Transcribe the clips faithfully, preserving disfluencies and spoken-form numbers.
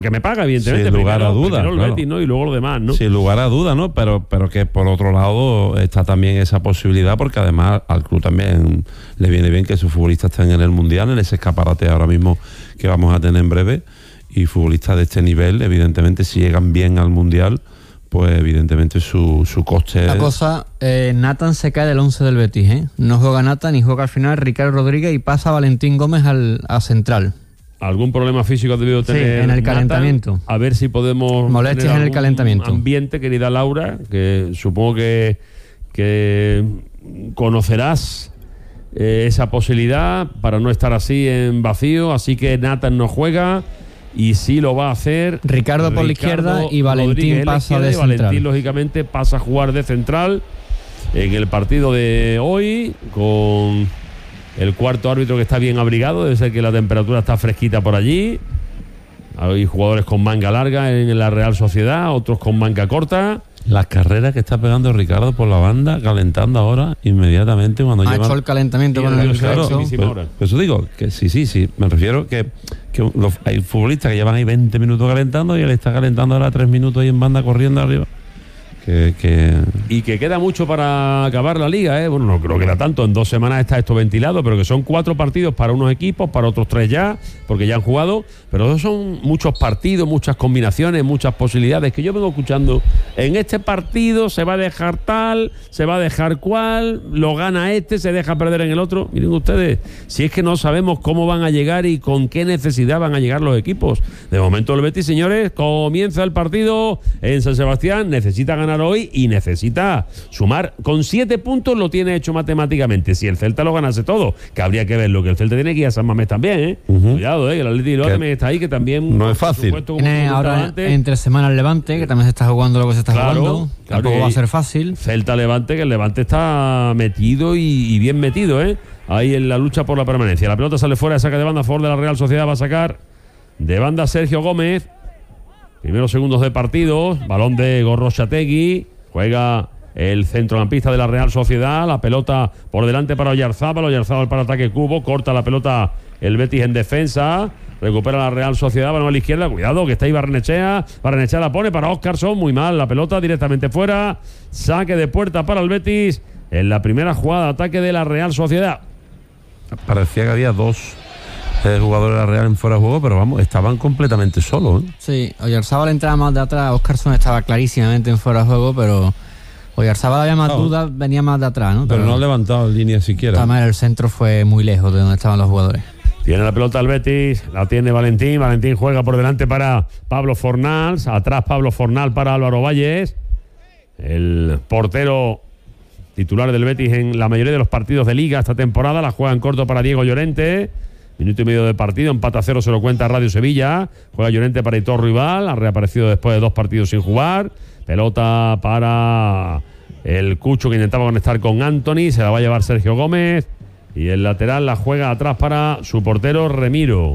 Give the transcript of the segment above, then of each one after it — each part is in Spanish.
que me paga, evidentemente. Sin lugar primero, a duda. primero el Claro. Betis, ¿no? Y luego lo demás, ¿no? Sin lugar a duda, ¿no? Pero, pero que por otro lado está también esa posibilidad, porque además al club también le viene bien que sus futbolistas estén en el Mundial, en ese escaparate ahora mismo que vamos a tener en breve. Y futbolistas de este nivel, evidentemente, si llegan bien al Mundial, pues evidentemente su, su coste... La cosa, eh, Nathan se cae del once del Betis, ¿eh? No juega Nathan y juega al final Ricardo Rodríguez y pasa Valentín Gómez al, a central. Algún problema físico ha debido Sí, tener en el Nathan. calentamiento. A ver si podemos... Molestias tener en el algún calentamiento. ambiente, querida Laura, que supongo que, que conocerás eh, esa posibilidad para no estar así en vacío. Así que Nathan no juega y sí lo va a hacer Ricardo por la izquierda y Valentín Rodríguez en la pasa izquierda, de y Valentín, central. lógicamente, pasa a jugar de central en el partido de hoy con el cuarto árbitro, que está bien abrigado. Debe ser que la temperatura está fresquita por allí. Hay jugadores con manga larga en la Real Sociedad, otros con manga corta. Las carreras que está pegando Ricardo por la banda, calentando ahora inmediatamente cuando Ha llevan... hecho el calentamiento Sí, con el claro, sexo. sí, Pues, ahora. pues eso digo, que sí, sí, sí. Me refiero que, que los, hay futbolistas que llevan ahí veinte minutos calentando y él está calentando ahora tres minutos ahí en banda corriendo arriba. Que, que... Y que queda mucho para acabar la liga, ¿eh? Bueno, no creo que da tanto, en dos semanas está esto ventilado, pero que son cuatro partidos para unos equipos, para otros tres ya, porque ya han jugado, pero son muchos partidos, muchas combinaciones, muchas posibilidades, que yo vengo escuchando. En este partido se va a dejar tal, se va a dejar cual, lo gana este, se deja perder en el otro. Miren ustedes, si es que no sabemos cómo van a llegar y con qué necesidad van a llegar los equipos. De momento el Betis, señores, comienza el partido en San Sebastián, necesita ganar hoy y necesita sumar. Con siete puntos lo tiene hecho matemáticamente. Si el Celta lo ganase todo, que habría que verlo, que el Celta tiene que ir a San Mamés también, ¿eh? Uh-huh. Cuidado, ¿eh? Que el Atlético Que también está ahí, que también no es fácil. por supuesto, como Tiene comentaba ahora antes, entre semanas Levante, que también se está jugando lo que se está Claro, jugando. claro, Tampoco y- va a ser fácil. Celta Levante, que el Levante está metido y, y bien metido, ¿eh? Ahí en la lucha por la permanencia. La pelota sale fuera, saca de banda a favor de la Real Sociedad. Va a sacar de banda Sergio Gómez. Primeros segundos de partido. Balón de Gorrochategui. Juega el centrocampista de la Real Sociedad. La pelota por delante para Oyarzábal. Oyarzábal para ataque Cubo. Corta la pelota el Betis en defensa. Recupera la Real Sociedad. Balón a la izquierda. Cuidado que está ahí Barrenechea. Barrenechea la pone para Óscarson. Muy mal. La pelota directamente fuera. Saque de puerta para el Betis en la primera jugada de ataque de la Real Sociedad. Parecía que había dos eh, jugadores de la Real en fuera de juego, pero vamos, estaban completamente solos, ¿eh? Sí, Oyarzábal entraba más de atrás. Óscarson estaba clarísimamente en fuera de juego, pero Oyarzábal había más No. dudas, venía más de atrás, ¿no? Pero no ha levantado línea siquiera. También el centro fue muy lejos de donde estaban los jugadores. Tiene la pelota el Betis, la tiene Valentín. Valentín juega por delante para Pablo Fornals. Atrás Pablo Fornal para Álvaro Valles. El portero titular del Betis en la mayoría de los partidos de Liga esta temporada. La juega en corto para Diego Llorente. Minuto y medio de partido, empata a cero, se lo cuenta Radio Sevilla. Juega Llorente para Hitor Rival, ha reaparecido después de dos partidos sin jugar. Pelota para el Cucho, que intentaba conectar con Anthony. Se la va a llevar Sergio Gómez. Y el lateral la juega atrás para su portero Remiro.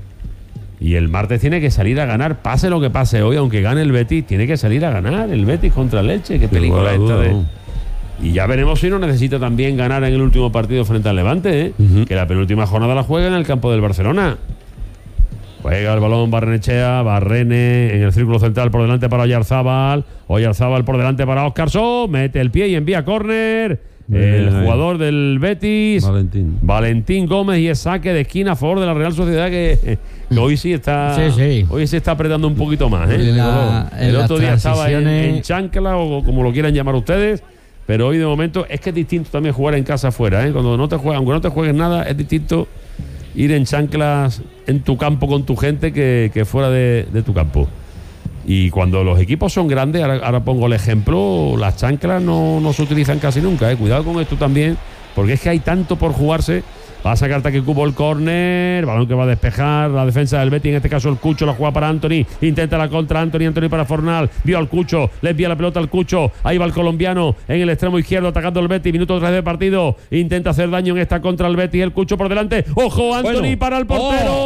Y el martes tiene que salir a ganar, pase lo que pase hoy, aunque gane el Betis, tiene que salir a ganar el Betis contra el Elche. Qué película Sin esta duda, de... ¿no? Y ya veremos si no necesita también ganar en el último partido frente al Levante, ¿eh? Uh-huh. Que la penúltima jornada la juega en el campo del Barcelona. Juega el balón Barrenechea, Barrene en el círculo central por delante para Oyarzábal. Oyarzábal por delante para Óscarson, mete el pie y envía córner. El Bien, jugador del Betis, Valentín. Valentín Gómez, y es saque de esquina a favor de la Real Sociedad, que, que hoy sí está Sí, sí. hoy se está apretando un poquito más, ¿eh? En la- en el las otro día estaba en, transiciones- en chancla, o como lo quieran llamar ustedes, pero hoy de momento es que es distinto también jugar en casa afuera, ¿eh? Cuando no te juegas, aunque no te juegues nada, es distinto ir en chanclas en tu campo con tu gente que, que fuera de, de tu campo. Y cuando los equipos son grandes, ahora, ahora pongo el ejemplo, las chanclas no, no se utilizan casi nunca, ¿eh? Cuidado con esto también, porque es que hay tanto por jugarse. Va a sacar ataque Cubo el córner, balón que va a despejar la defensa del Betis, en este caso el Cucho, la juega para Anthony, intenta la contra Anthony, Anthony para Fornal, vio al Cucho, le envía la pelota al Cucho, ahí va el colombiano en el extremo izquierdo atacando el Betis, minuto tres de partido, intenta hacer daño en esta contra el Betis, el Cucho por delante, ojo Anthony Bueno. para el portero.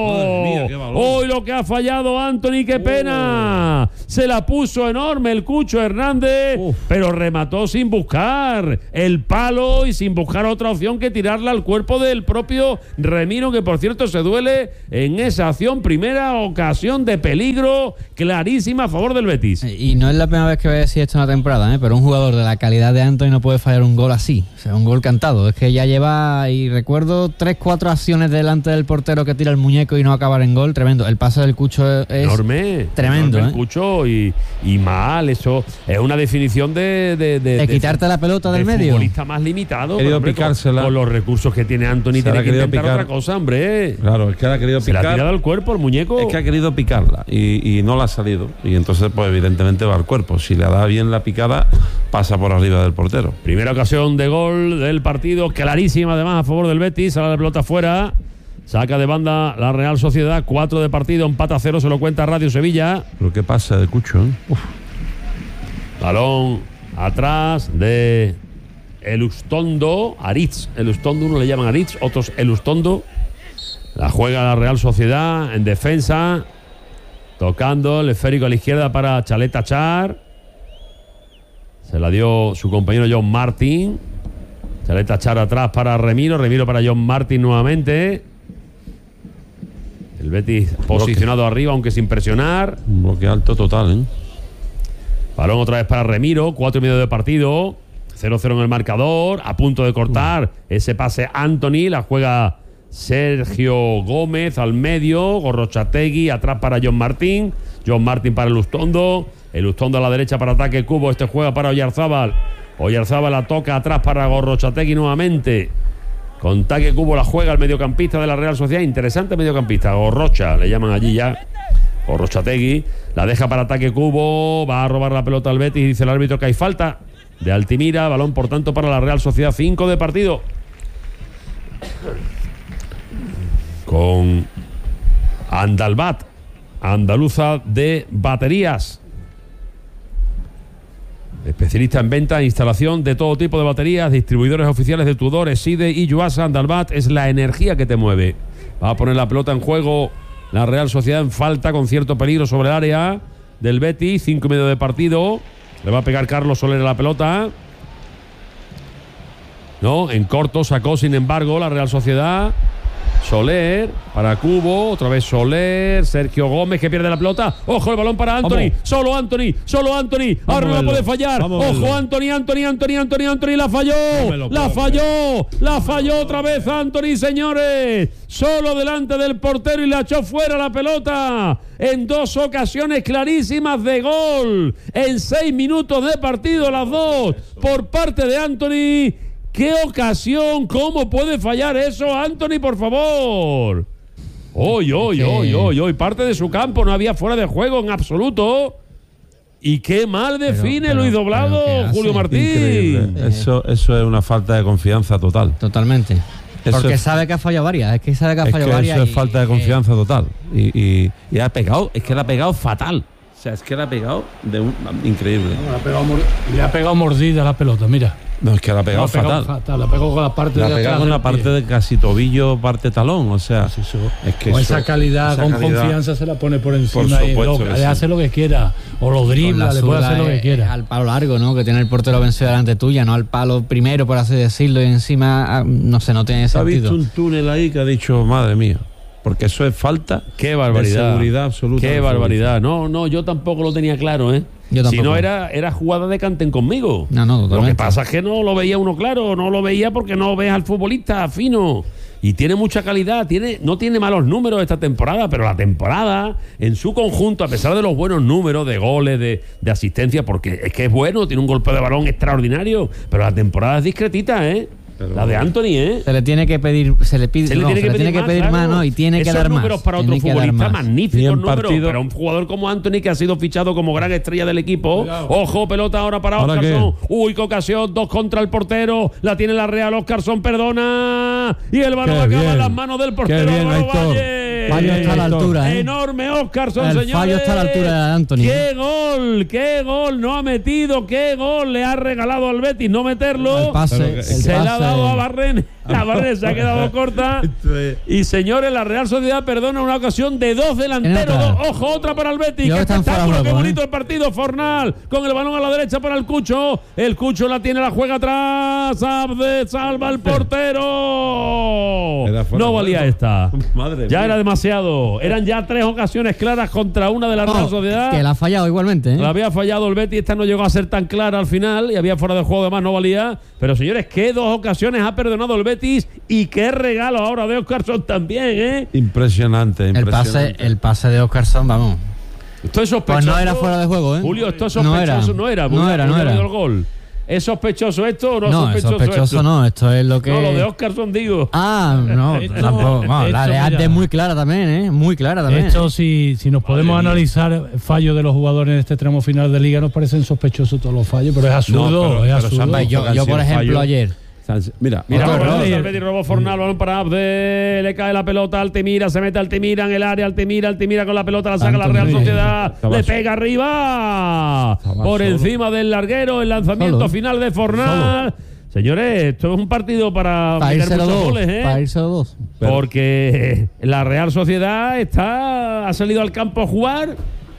Madre mía, qué balón. Hoy lo que ha fallado Antony, qué pena. Oh. Se la puso enorme el Cucho Hernández, Uf. pero remató sin buscar el palo y sin buscar otra opción que tirarla al cuerpo del propio Remiro, que por cierto se duele en esa acción. Primera ocasión de peligro clarísima a favor del Betis. Y no es la primera vez que voy a decir esto en la temporada, ¿eh? Pero un jugador de la calidad de Antony no puede fallar un gol así, o sea, un gol cantado. Es que ya lleva, y recuerdo, tres, cuatro acciones delante del portero que tira el muñeco y no acabar en gol. Tremendo. El pase del Cucho es enorme, tremendo. Enorme ¿eh? El Cucho y, y mal, eso es una definición de... De, de, de quitarte de, la pelota de del medio. futbolista más limitado. Querido hombre, picársela. Con, con los recursos que tiene Antony, tiene que intentar picar. otra cosa, hombre. Claro, es que ha querido picar. Se la ha tirado al cuerpo el muñeco. Es que ha querido picarla y, y no la ha salido. Y entonces, pues evidentemente va al cuerpo. Si le da bien la picada, pasa por arriba del portero. Primera ocasión de gol del partido, clarísima además a favor del Betis. Sale la pelota fuera. Saca de banda la Real Sociedad. Cuatro de partido, empata a cero, se lo cuenta Radio Sevilla. Pero qué pasa de Cucho, ¿eh? Uf. Balón atrás de Elustondo, Aritz. Elustondo, uno le llaman Aritz, otros Elustondo. La juega la Real Sociedad en defensa, tocando el esférico a la izquierda para Chaleta Char. Se la dio su compañero John Martin. Chaleta Char atrás para Remiro, Remiro para John Martin nuevamente. El Betis posicionado bloque arriba, aunque sin presionar. Un bloque alto total, ¿eh? Balón otra vez para Remiro, cuatro y medio de partido. cero cero en el marcador, a punto de cortar. Uh. Ese pase Antony, la juega Sergio Gómez al medio, Gorrochategui atrás para John Martín, John Martín para Elustondo, Elustondo a la derecha para ataque Cubo, este juega para Oyarzábal, Oyarzábal la toca atrás para Gorrochategui nuevamente, con Taque Cubo la juega el mediocampista de la Real Sociedad, interesante mediocampista, Gorrocha, le llaman allí ya, Gorrochategui, la deja para ataque Cubo, va a robar la pelota al Betis, dice el árbitro que hay falta de Altimira, balón por tanto para la Real Sociedad, cinco de partido. Con Andalbat, andaluza de baterías, especialista en venta e instalación de todo tipo de baterías, distribuidores oficiales de Tudor, Side y Yuasa. Andalbat es la energía que te mueve. Va a poner la pelota en juego la Real Sociedad en falta, con cierto peligro sobre el área del Betis, cinco y medio de partido. Le va a pegar Carlos Soler a la pelota. No, en corto sacó sin embargo la Real Sociedad. Soler para Cubo, otra vez Soler, Sergio Gómez que pierde la pelota. Ojo el balón para Antony, vamos. solo Antony, solo Antony. Ahora no la puede fallar. Vamos Ojo Antony, Antony, Antony, Antony, Antony, la falló, la falló, la falló otra vez Antony, señores. Solo delante del portero y la echó fuera la pelota. En dos ocasiones clarísimas de gol. En seis minutos de partido las dos por parte de Antony. ¡Qué ocasión! ¿Cómo puede fallar eso, Antony, por favor? Hoy, hoy, hoy, hoy, hoy. Parte de su campo, no había fuera de juego en absoluto. Y qué mal define pero, pero, Luis Doblado, Julio Martín. Increíble. Eso, eso es una falta de confianza total. Totalmente. Eso Porque es, sabe que ha fallado varias. Es que sabe que ha es fallado que varias. Eso es y, falta de confianza eh, total. Y, y, y ha pegado, es que le ha pegado fatal. O sea, es que le ha pegado de un, increíble. No, le, ha pegado, le ha pegado mordida la pelota, mira. No, es que la ha pegado, la ha pegado fatal. fatal. La pegó con la parte la de atrás. La con la parte de casi tobillo, parte talón. O sea, pues eso, es que con eso, esa calidad, esa con calidad, confianza se la pone por encima. Por y lo, le sí. hace lo que quiera. O lo dribla, le puede hacer lo que quiera. Al palo largo, ¿no? Que tiene el portero vencido delante tuya, no al palo primero, por así decirlo, y encima, no sé, no tiene sentido. Ha visto un túnel ahí que ha dicho, madre mía. Porque eso es falta Qué barbaridad. de seguridad absoluta. Qué barbaridad. No, no, yo tampoco lo tenía claro, ¿eh? Yo si no era, era jugada de canten conmigo. No, no, totalmente. Lo que pasa es que no lo veía uno claro, no lo veía porque no ves al futbolista fino. Y tiene mucha calidad, tiene, no tiene malos números esta temporada, pero la temporada en su conjunto, a pesar de los buenos números de goles, de, de asistencia, porque es que es bueno, tiene un golpe de balón extraordinario, pero la temporada es discretita, ¿eh? Pero la de Antony, ¿eh? Se le tiene que pedir, se le pide, se le no, tiene que se le pedir, tiene más, que pedir claro. más, ¿no? Y tiene Esos que dar más. números para otro futbolista magníficos números, pero un jugador como Antony que ha sido fichado como gran estrella del equipo. Cuidado. Ojo, pelota ahora para ¿Ahora Oscarson. Qué? Uy, qué ocasión, dos contra el portero, la tiene la Real, Oscarson, perdona. Y el balón acaba bien. en las manos del portero. Qué bien, Valle. Fallo está a la altura, ¿eh? Enorme Oscarson, el señores. El fallo está a la altura de Antony. Qué gol, qué gol, no ha metido, qué gol le ha regalado al Betis no meterlo. El pase, el se pase. le ha dado a Barrene. La Barrene se ha quedado corta. Y señores, la Real Sociedad perdona una ocasión de dos delanteros. Dos, ojo, otra para el Betis. Qué espectáculo, qué bonito ¿eh? el partido. Fornal con el balón a la derecha para el Cucho. El Cucho la tiene, la juega atrás. Abde salva el portero. No valía esta. Madre ya mía. Era demasiado. Eran ya tres ocasiones claras contra una de la Real oh, Sociedad. Que la ha fallado igualmente. ¿eh? La había fallado el Betis. Esta no llegó a ser tan clara al final. Y había fuera de juego, además no valía. Pero señores, qué dos ocasiones ha perdonado el Betis. Y qué regalo ahora de Óscarson también, ¿eh? Impresionante, impresionante. El pase, el pase de Óscarson, vamos. Esto es sospechoso. Pues no era fuera de juego, ¿eh? Julio, esto es sospechoso. No era. No era, no era. No era. El gol. ¿Es sospechoso esto o no, no es sospechoso, sospechoso esto? No, esto es lo que... No, lo de Óscarson digo. Ah, no, esto, tampoco. No, la de Abde es muy clara también, ¿eh? Muy clara también. Esto, si, si nos podemos Madre analizar mía. fallos de los jugadores en este tramo final de Liga, nos parecen sospechosos todos los fallos, pero es absurdo. No, pero, es absurdo. Pero yo, yo, por ejemplo, fallo. ayer... Mira, mira, el Betis robó Fornal, balón para Abde, le cae la pelota, Altimira, se mete Altimira en el área, Altimira, Altimira con la pelota, la saca la Real Sociedad, le pega arriba, por encima del larguero, el lanzamiento final de Fornal. Señores, esto es un partido para, para meter muchos dos, goles, ¿eh? Para irse dos. Porque la Real Sociedad está ha salido al campo a jugar,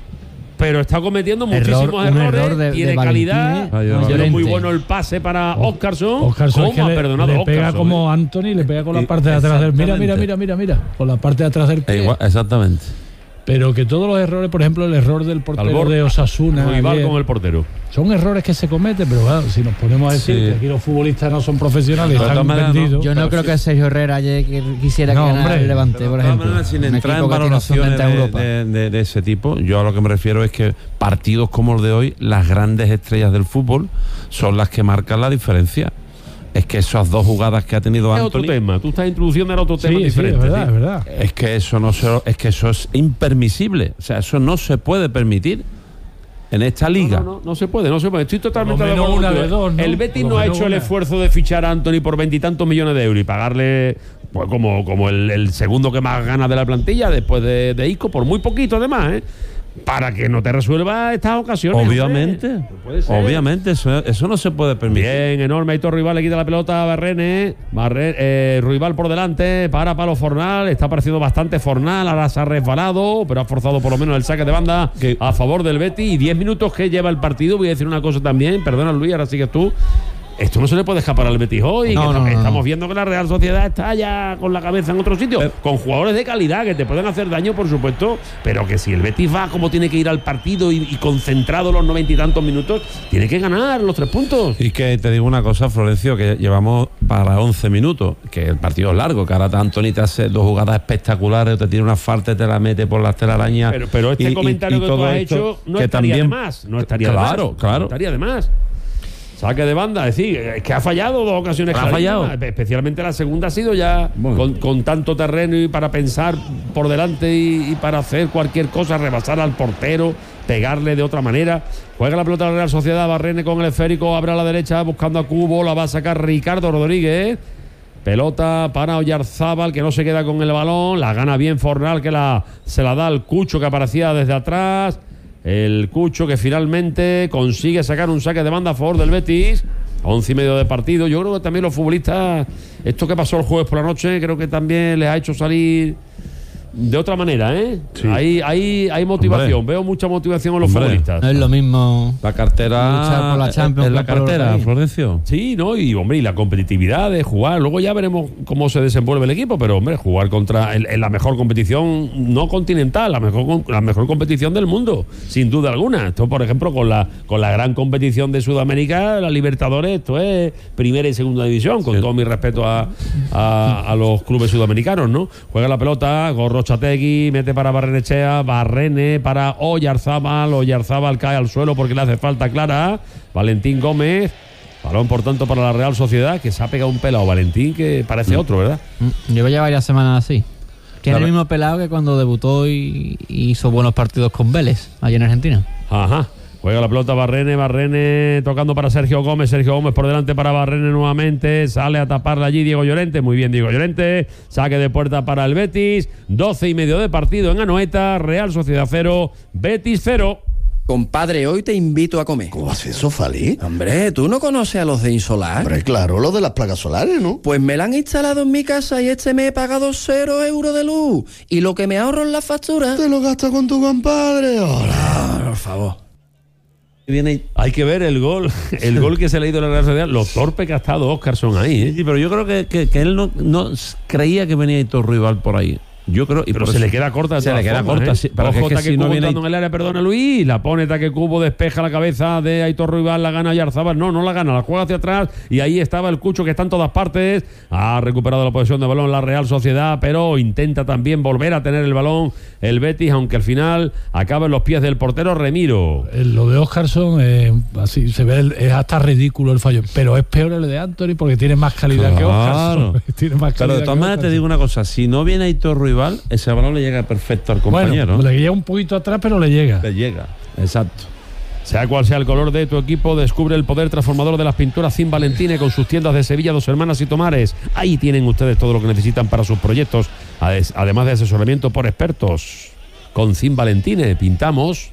pero está cometiendo muchísimos error, errores, error de, tiene de calidad, es muy bueno el pase para Óscarson. Óscarson ¿Cómo ha le, perdonado le pega Óscarson, como eh? Anthony, le pega con la parte de atrás del... Mira, mira, mira, mira, mira, con la parte de atrás del pie. Igual, exactamente. Pero que todos los errores, por ejemplo, el error del portero Albor, de Osasuna, rival con el portero, son errores que se cometen, pero claro, si nos ponemos a decir sí. que aquí los futbolistas no son profesionales, pero están vendidos. No. Yo no creo sí. que Sergio Herrera quisiera no, que ganara el Levante, por ejemplo. Manera, sin entrar en valoraciones de, de, de, de ese tipo, yo a lo que me refiero es que partidos como el de hoy, las grandes estrellas del fútbol son las que marcan la diferencia. Es que esas dos jugadas que ha tenido Anthony... Es otro tema. Tú estás introduciendo en otro tema sí, diferente. Sí, es verdad, es verdad. Es que eso no se, es que eso es impermisible. O sea, eso no se puede permitir en esta liga. No, no, no, no se puede, no se puede. Estoy totalmente de acuerdo. Una de dos, ¿no? El Betis no ha hecho una. el esfuerzo de fichar a Anthony por veintitantos millones de euros y pagarle pues como, como el, el segundo que más gana de la plantilla después de, de Isco, por muy poquito además, ¿eh? Para que no te resuelva estas ocasiones. Obviamente, no obviamente, eso, eso no se puede permitir. Bien, enorme. Aitor Ruibal le quita la pelota a Barrene. Barre, eh, Ruibal por delante, para Palo Fornal. Está pareciendo bastante Fornal. Ahora se ha resbalado, pero ha forzado por lo menos el saque de banda ¿Qué? a favor del Betis. Y diez minutos que lleva el partido. Voy a decir una cosa también. Perdona, Luis, ahora sigues tú. Esto no se le puede escapar al Betis hoy. No, que no, estamos no. viendo que la Real Sociedad está ya con la cabeza en otro sitio, pero, con jugadores de calidad que te pueden hacer daño, por supuesto, pero que si el Betis va como tiene que ir al partido y, y concentrado los noventa y tantos minutos, tiene que ganar los tres puntos. Y que te digo una cosa, Florencio, que llevamos para once minutos, que el partido es largo, que ahora Anthony te hace dos jugadas espectaculares, te tiene una falta y te la mete por las telarañas. Pero, pero este y, comentario y, y que tú has hecho no que estaría también, de más. No estaría claro, de más. claro. No estaría de más. Saque de banda, es decir, es que ha fallado dos ocasiones. Ha fallado. Especialmente la segunda ha sido ya bueno. con, con tanto terreno y para pensar por delante y, y para hacer cualquier cosa, rebasar al portero, pegarle de otra manera. Juega la pelota de la Real Sociedad, Barrene con el esférico, abre a la derecha buscando a Cubo, la va a sacar Ricardo Rodríguez. Pelota para Oyarzábal, que no se queda con el balón, la gana bien Fornal, que la, se la da al Cucho, que aparecía desde atrás. El Cucho que finalmente consigue sacar un saque de banda a favor del Betis. Once y medio de partido. Yo creo que también los futbolistas, esto que pasó el jueves por la noche, creo que también les ha hecho salir de otra manera, ¿eh? Sí. Hay, hay, hay motivación. Hombre. Veo mucha motivación en los Hombre. futbolistas. No es lo mismo. La cartera. Por la Champions, es la cartera, Florencio. Sí, ¿no? Y, hombre, y la competitividad de jugar. Luego ya veremos cómo se desenvuelve el equipo, pero, hombre, jugar contra en, en la mejor competición, no continental, la mejor, la mejor competición del mundo, sin duda alguna. Esto, por ejemplo, con la, con la gran competición de Sudamérica, la Libertadores, esto es primera y segunda división, con sí. todo mi respeto a, a, a los clubes sudamericanos, ¿no? Juega la pelota, Gorro Chategui, mete para Barrenechea, Barrene para Oyarzábal, Oyarzábal cae al suelo porque le hace falta clara, Valentín Gómez, balón por tanto para la Real Sociedad, que se ha pegado un pelado Valentín que parece mm. otro, ¿verdad? Llevo ya varias semanas así. Tiene el mismo pelado que cuando debutó y, y hizo buenos partidos con Vélez, allí en Argentina. Ajá. Juega la pelota Barrene, Barrene tocando para Sergio Gómez, Sergio Gómez por delante para Barrene nuevamente, sale a taparla allí Diego Llorente, muy bien Diego Llorente, saque de puerta para el Betis, doce y medio de partido en Anoeta, Real Sociedad cero, Betis cero. Compadre, hoy te invito a comer. ¿Cómo haces eso, Fali? Hombre, ¿tú no conoces a los de Insolar? Hombre, claro, lo de las placas solares, ¿no? Pues me la han instalado en mi casa y este mes he pagado cero euros de luz. Y lo que me ahorro en la factura... Te lo gastas con tu compadre. Hola. Ah, por favor. Viene... Hay que ver el gol, el gol que se le ha ido a la Real Sociedad, lo torpe que ha estado Óscarson ahí, ¿eh? Sí, pero yo creo que, que, que él no, no creía que venía Hitor Rival por ahí. Yo creo, y pero por se eso, le queda corta de se todas le queda formas, corta, ¿eh? sí, pero Ojo, es que Taque si no Cubo viene- entrando en el área, perdona Luis, la pone Taque Cubo, despeja la cabeza de Aitor Ruibal, la gana Yarzábal, no, no la gana, la juega hacia atrás y ahí estaba el Cucho que está en todas partes, ha recuperado la posesión de balón la Real Sociedad, pero intenta también volver a tener el balón el Betis, aunque al final acaba en los pies del portero Remiro. Eh, Lo de Óscarson, eh, así se ve, el- es hasta ridículo el fallo, pero es peor el de Anthony porque tiene más calidad que Claro. Óscarson. Tiene más Pero calidad de todas que maneras te Óscarson. digo una cosa, si no viene Hitor Rival, ese balón le llega perfecto al compañero. Bueno, le llega un poquito atrás, pero le llega. Le llega, exacto. Sea cual sea el color de tu equipo, descubre el poder transformador de las pinturas Cin Valentine con sus tiendas de Sevilla, Dos Hermanas y Tomares. Ahí tienen ustedes todo lo que necesitan para sus proyectos, ades- además de asesoramiento por expertos. Con Cin Valentine pintamos.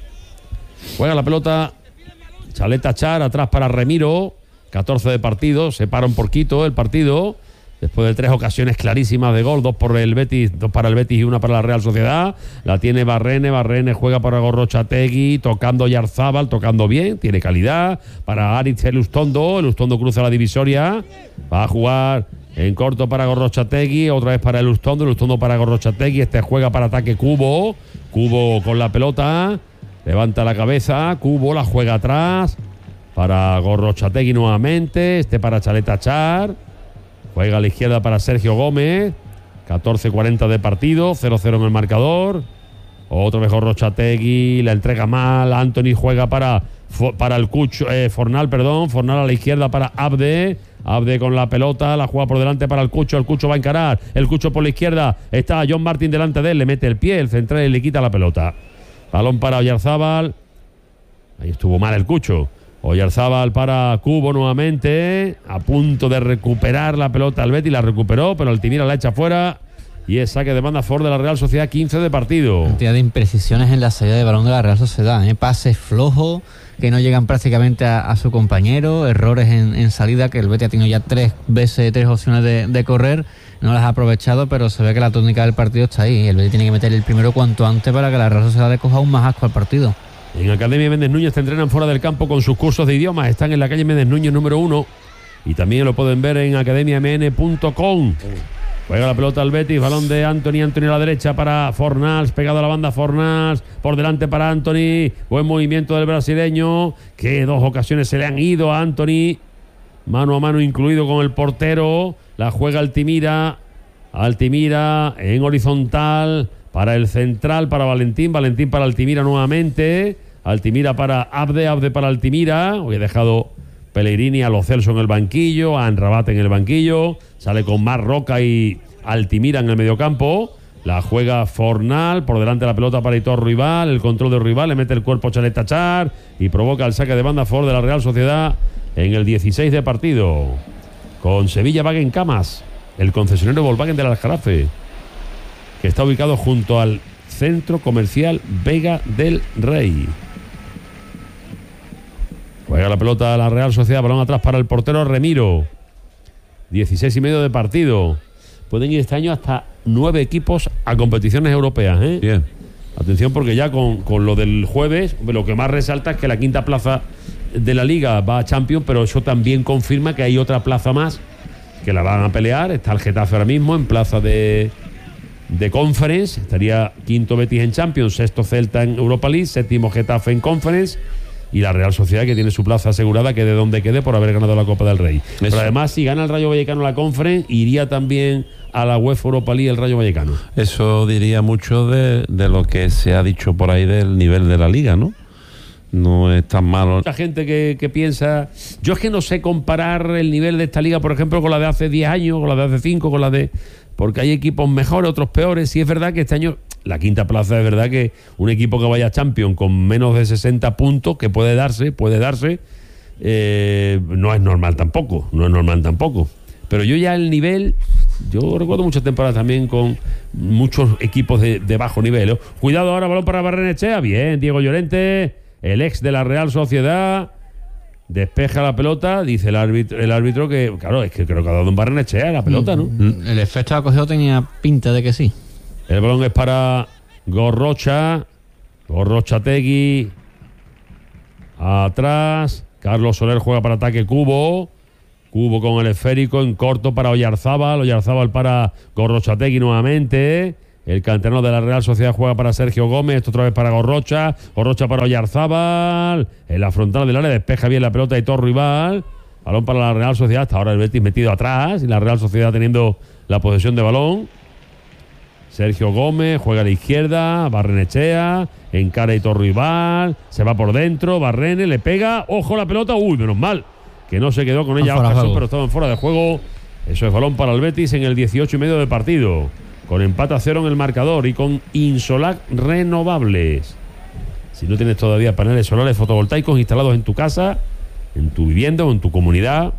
Juega la pelota Chaleta Char, atrás para Remiro. catorce de partido, se para un poquito el partido. Después de tres ocasiones clarísimas de gol, dos por el Betis, dos para el Betis y una para la Real Sociedad. La tiene Barrene, Barrene juega para Gorrochategui, tocando Yarzábal, tocando bien, tiene calidad. Para Aritz Elustondo, Elustondo cruza la divisoria, va a jugar en corto para Gorrochategui, otra vez para Elustondo, Elustondo para Gorrochategui, este juega para ataque Cubo, Cubo con la pelota, levanta la cabeza, Cubo la juega atrás, para Gorrochategui nuevamente, este para Chaleta Char. Juega a la izquierda para Sergio Gómez. catorce cuarenta de partido. cero cero en el marcador. Otro mejor Rochategui. La entrega mal. Anthony juega para, para el Cucho, eh, Fornal, perdón. Fornal a la izquierda para Abde. Abde con la pelota. La juega por delante para el Cucho. El Cucho va a encarar. El Cucho por la izquierda. Está John Martin delante de él. Le mete el pie. El central y le quita la pelota. Balón para Oyarzábal. Ahí estuvo mal el Cucho. Oyarzábal para Cubo nuevamente, a punto de recuperar la pelota al Betis, la recuperó, pero Altimira la echa fuera y es saque de banda a favor de la Real Sociedad, quince de partido. Cantidad de imprecisiones en la salida de balón de la Real Sociedad, ¿eh? Pases flojos que no llegan prácticamente a, a su compañero, errores en, en salida, que el Betis ha tenido ya tres veces, tres opciones de, de correr, no las ha aprovechado, pero se ve que la tónica del partido está ahí. El Betis tiene que meter el primero cuanto antes para que la Real Sociedad le coja aún más asco al partido. En Academia Méndez Núñez te entrenan fuera del campo con sus cursos de idiomas. Están en la calle Méndez Núñez número uno y también lo pueden ver en academia m n punto com. Juega la pelota al Betis, balón de Anthony, Anthony a la derecha para Fornals, pegado a la banda Fornals, por delante para Anthony, buen movimiento del brasileño, que dos ocasiones se le han ido a Anthony, mano a mano incluido con el portero, la juega Altimira, Altimira en horizontal, para el central, para Valentín, Valentín para Altimira nuevamente, Altimira para Abde, Abde para Altimira, hoy he dejado Pellegrini a Lo Celso en el banquillo, a Anrabat en el banquillo, sale con Mar Roca y Altimira en el mediocampo, la juega Fornal, por delante la pelota para Hitor Rival, el control de Rival, le mete el cuerpo Chaleta Char y provoca el saque de banda a favor de la Real Sociedad en el dieciséis de partido, con Sevilla Wagen Camas, el concesionario Volkswagen del Aljarafe, que está ubicado junto al Centro Comercial Vega del Rey. Juega la pelota a la Real Sociedad, balón atrás para el portero Remiro. dieciséis y medio de partido. Pueden ir este año hasta nueve equipos a competiciones europeas, ¿eh? Bien. Atención, porque ya con, con lo del jueves, lo que más resalta es que la quinta plaza de la Liga va a Champions, pero eso también confirma que hay otra plaza más que la van a pelear. Está el Getafe ahora mismo en plaza de... de Conference, estaría quinto Betis en Champions, sexto Celta en Europa League, séptimo Getafe en Conference y la Real Sociedad, que tiene su plaza asegurada, que de donde quede por haber ganado la Copa del Rey. Eso. Pero además, si gana el Rayo Vallecano la Conference, iría también a la UEFA Europa League el Rayo Vallecano. Eso diría mucho de, de lo que se ha dicho por ahí del nivel de la Liga, ¿no? No es tan malo. Mucha gente que, que piensa... Yo es que no sé comparar el nivel de esta Liga, por ejemplo, con la de hace diez años, con la de hace cinco, con la de... Porque hay equipos mejores, otros peores. Sí es verdad que este año la quinta plaza es verdad que un equipo que vaya a Champions con menos de sesenta puntos, que puede darse, puede darse, eh, no es normal tampoco, no es normal tampoco. Pero yo ya el nivel, yo recuerdo muchas temporadas también con muchos equipos de, de bajo nivel, ¿eh? Cuidado ahora, balón para Barrenechea, bien, Diego Llorente, el ex de la Real Sociedad. Despeja la pelota, dice el árbitro, el árbitro que, claro, es que creo que ha dado un Barrenechea la pelota, ¿no? Mm, el efecto de cogido tenía pinta de que sí. El balón es para Gorrocha. Gorrochategui. Atrás. Carlos Soler juega para ataque Cubo. Cubo con el esférico en corto para Oyarzábal. Oyarzábal para Gorrochategui nuevamente. El canterano de la Real Sociedad juega para Sergio Gómez. Esto otra vez para Gorrocha. Gorrocha para Oyarzábal. En la frontal del área despeja bien la pelota Aitor Ruibal. Balón para la Real Sociedad. Hasta ahora el Betis metido atrás. Y la Real Sociedad teniendo la posesión de balón. Sergio Gómez juega a la izquierda. Barrenechea. Encara Aitor Ruibal. Se va por dentro. Barrene le pega. Ojo la pelota. Uy, menos mal que no se quedó con ella Oscar, pero estaba en fuera de juego. Eso es balón para el Betis en el dieciocho y medio de partido. Con empate a cero en el marcador y con Insolac Renovables. Si no tienes todavía paneles solares fotovoltaicos instalados en tu casa, en tu vivienda o en tu comunidad,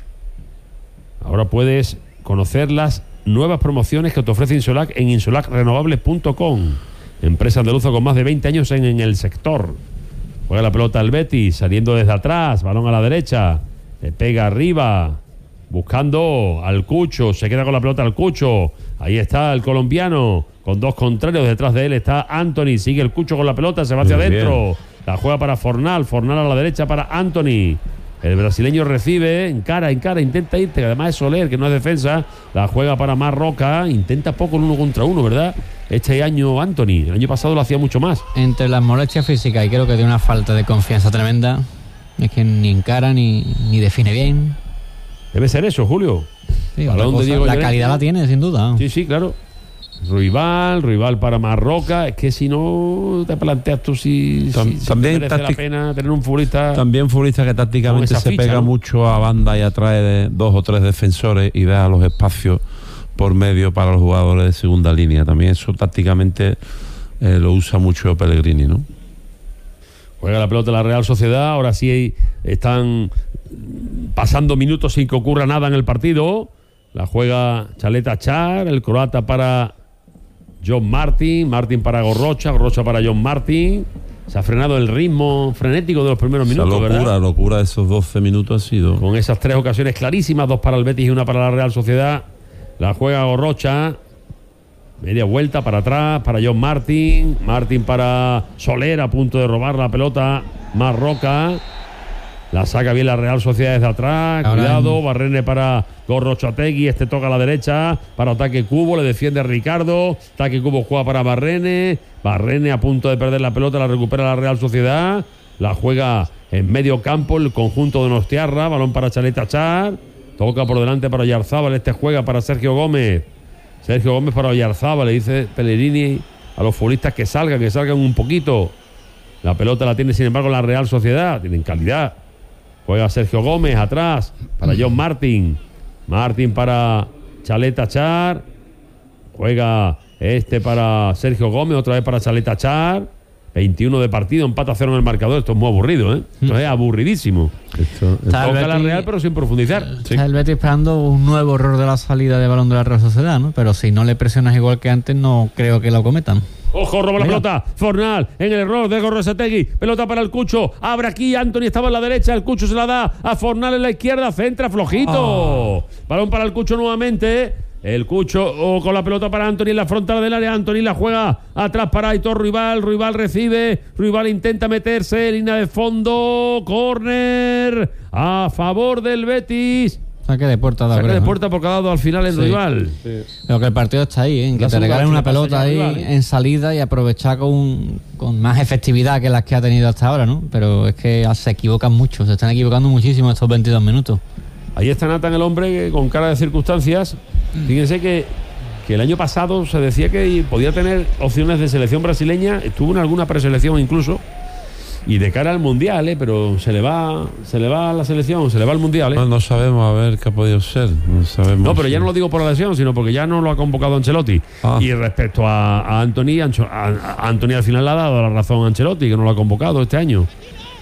ahora puedes conocer las nuevas promociones que te ofrece Insolac en insolac renovables punto com. Empresa andaluza con más de veinte años en, en el sector. Juega la pelota al Betis, saliendo desde atrás, balón a la derecha, le pega arriba, buscando al Cucho, se queda con la pelota al Cucho. Ahí está el colombiano, con dos contrarios, detrás de él está Anthony, sigue el Cucho con la pelota, se va hacia adentro, la juega para Fornal, Fornal a la derecha para Anthony. El brasileño recibe, encara, encara, intenta irte, que además es Soler, que no es defensa, la juega para Marroca, intenta poco el uno contra uno, ¿verdad? Este año Anthony, el año pasado lo hacía mucho más. Entre las molestias físicas y creo que tiene una falta de confianza tremenda, es que ni encara ni, ni define bien. Debe ser eso, Julio. Sí, cosa, Diego la calidad la tiene, sin duda. Sí, sí, claro. Rival, rival para Marroca. Es que si no te planteas tú si, Tam, si, si también merece táctic- la pena tener un futbolista. También futbolista que tácticamente se ficha, pega ¿no? mucho a banda y atrae de dos o tres defensores y deja los espacios por medio para los jugadores de segunda línea. También eso tácticamente eh, lo usa mucho Pellegrini, ¿no? Juega la pelota la Real Sociedad. Ahora sí están pasando minutos sin que ocurra nada en el partido. La juega Chaleta Char, el croata para John Martin, Martin para Gorrocha, Gorrocha para John Martin. Se ha frenado el ritmo frenético de los primeros minutos, Esa locura, ¿verdad? locura de esos doce minutos ha sido. Con esas tres ocasiones clarísimas, dos para el Betis y una para la Real Sociedad. La juega Gorrocha. Media vuelta para atrás para John Martin. Martin para Soler, a punto de robar la pelota. Marroca. La saca bien la Real Sociedad desde atrás. Ahora cuidado, en... Barrene para Gorrochategui. Este toca a la derecha para ataque Cubo. Le defiende Ricardo. Ataque Cubo juega para Barrene. Barrene a punto de perder la pelota. La recupera la Real Sociedad. La juega en medio campo el conjunto de Nostiarra. Balón para Chaleta Char. Toca por delante para Oyarzábal. Este juega para Sergio Gómez. Sergio Gómez para Oyarzábal. Le dice Pellegrini a los futbolistas que salgan, que salgan un poquito. La pelota la tiene sin embargo la Real Sociedad. Tienen calidad. Juega Sergio Gómez atrás para John Martin. Martin para Chaleta Char. Juega este para Sergio Gómez. Otra vez para Chaleta Char. veintiuno de partido, empate a cero en el marcador. Esto es muy aburrido, ¿eh? Esto mm. es aburridísimo. Esto, Está toca Betis, la Real, pero sin profundizar. Está sí. el Betis esperando un nuevo error de la salida de balón de la Real Sociedad, ¿no? Pero si no le presionas igual que antes, no creo que lo cometan. Ojo, roba la pelota. Fornal en el error de Gorrochategui. Pelota para el Cucho. Abre aquí. Anthony estaba en la derecha. El Cucho se la da a Fornal en la izquierda. Centra flojito. Oh. Balón para el Cucho nuevamente. El Cucho oh, con la pelota para Anthony en la frontal del área. Anthony la juega atrás para Aitor Ruibal. Ruibal recibe. Ruibal intenta meterse. Línea de fondo. Córner a favor del Betis. Saque de puerta, Saque de puerta porque ha dado al final el sí. rival. Sí. Pero que el partido está ahí, ¿eh? En que la te regalen una pelota ahí rival, ¿eh? En salida y aprovechar con, con más efectividad que las que ha tenido hasta ahora, ¿no? Pero es que se equivocan mucho, se están equivocando muchísimo estos veintidós minutos. Ahí está Nathan, el hombre con cara de circunstancias. Fíjense que, que el año pasado se decía que podía tener opciones de selección brasileña, estuvo en alguna preselección incluso. Y de cara al Mundial, ¿eh? Pero se le va se le va a la selección, se le va al Mundial, ¿eh? No, no sabemos a ver qué ha podido ser. No sabemos. No, pero ya no lo digo por la lesión, sino porque ya no lo ha convocado Ancelotti. Ah. Y respecto a, a Anthony, a, a Anthony al final le ha dado la razón a Ancelotti, que no lo ha convocado este año.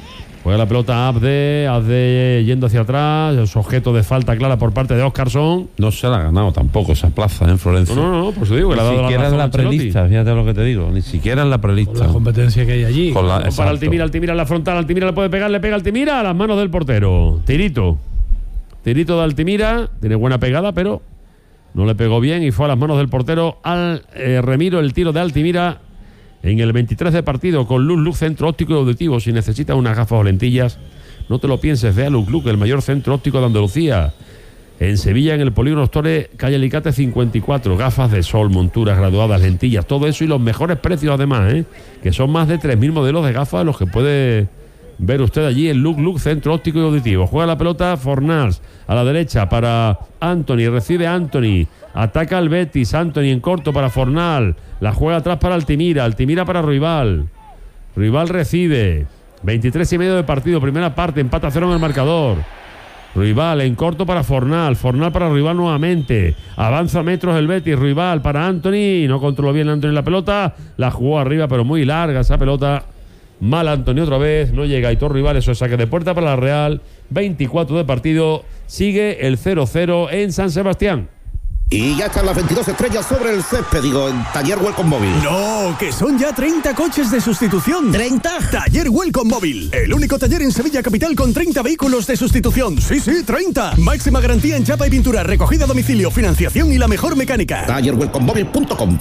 Juega la pelota Abde, Abde yendo hacia atrás, es objeto de falta clara por parte de Óscarson. No se la ha ganado tampoco esa plaza en Florencia. No, no, no, por eso digo que Ni le ha dado siquiera la en razón la a Ancelotti. prelista, fíjate lo que te digo. Ni siquiera en la prelista. Con la competencia que hay allí. Con la- Para exacto. Altimira, Altimira en la frontal, Altimira le puede pegar, le pega Altimira a las manos del portero. Tirito. Tirito de Altimira, tiene buena pegada, pero no le pegó bien y fue a las manos del portero al eh, Remiro el tiro de Altimira en el veintitrés de partido con Luz Luz Centro Óptico y Auditivo. Si necesitas unas gafas o lentillas, no te lo pienses, ve a Luz Luz, el mayor centro óptico de Andalucía. En Sevilla, en el Polígono Store, calle Alicate cincuenta y cuatro. Gafas de sol, monturas graduadas, lentillas, todo eso y los mejores precios además, ¿eh? Que son más de tres mil modelos de gafas los que puede ver usted allí en Look Look Centro Óptico y Auditivo. Juega la pelota Fornals a la derecha para Anthony, recibe Anthony, ataca al Betis, Anthony en corto para Fornal, la juega atrás para Altimira, Altimira para Ruibal, Ruibal recibe, veintitrés y medio de partido, primera parte, empata cero en el marcador. Ruibal en corto para Fornal, Fornal para Ruibal nuevamente, avanza metros el Betis, Ruibal para Anthony, no controló bien Anthony la pelota, la jugó arriba pero muy larga esa pelota. Mal Antonio otra vez, no llega Aitor Ruibal, eso es saque de puerta para la Real, veinticuatro de partido, sigue el cero cero en San Sebastián. Y ya están las veintidós estrellas sobre el césped, digo, en Taller Welcome Móvil. No, que son ya treinta coches de sustitución. ¿treinta? Taller Welcome Móvil, el único taller en Sevilla capital con treinta vehículos de sustitución. Sí, sí, treinta. Máxima garantía en chapa y pintura, recogida a domicilio, financiación y la mejor mecánica. taller welcome móvil punto com.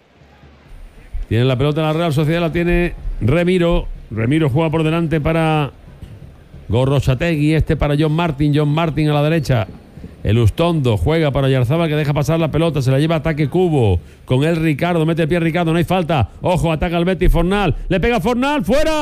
Tiene la pelota en la Real Sociedad, la tiene Remiro. Remiro juega por delante para Gorrochategui, este para John Martin, John Martin a la derecha. El Ustondo juega para Yarzábal que deja pasar la pelota, se la lleva ataque Cubo. Con él Ricardo, mete el pie Ricardo, no hay falta. Ojo, ataca al Betis Fornal, le pega Fornal,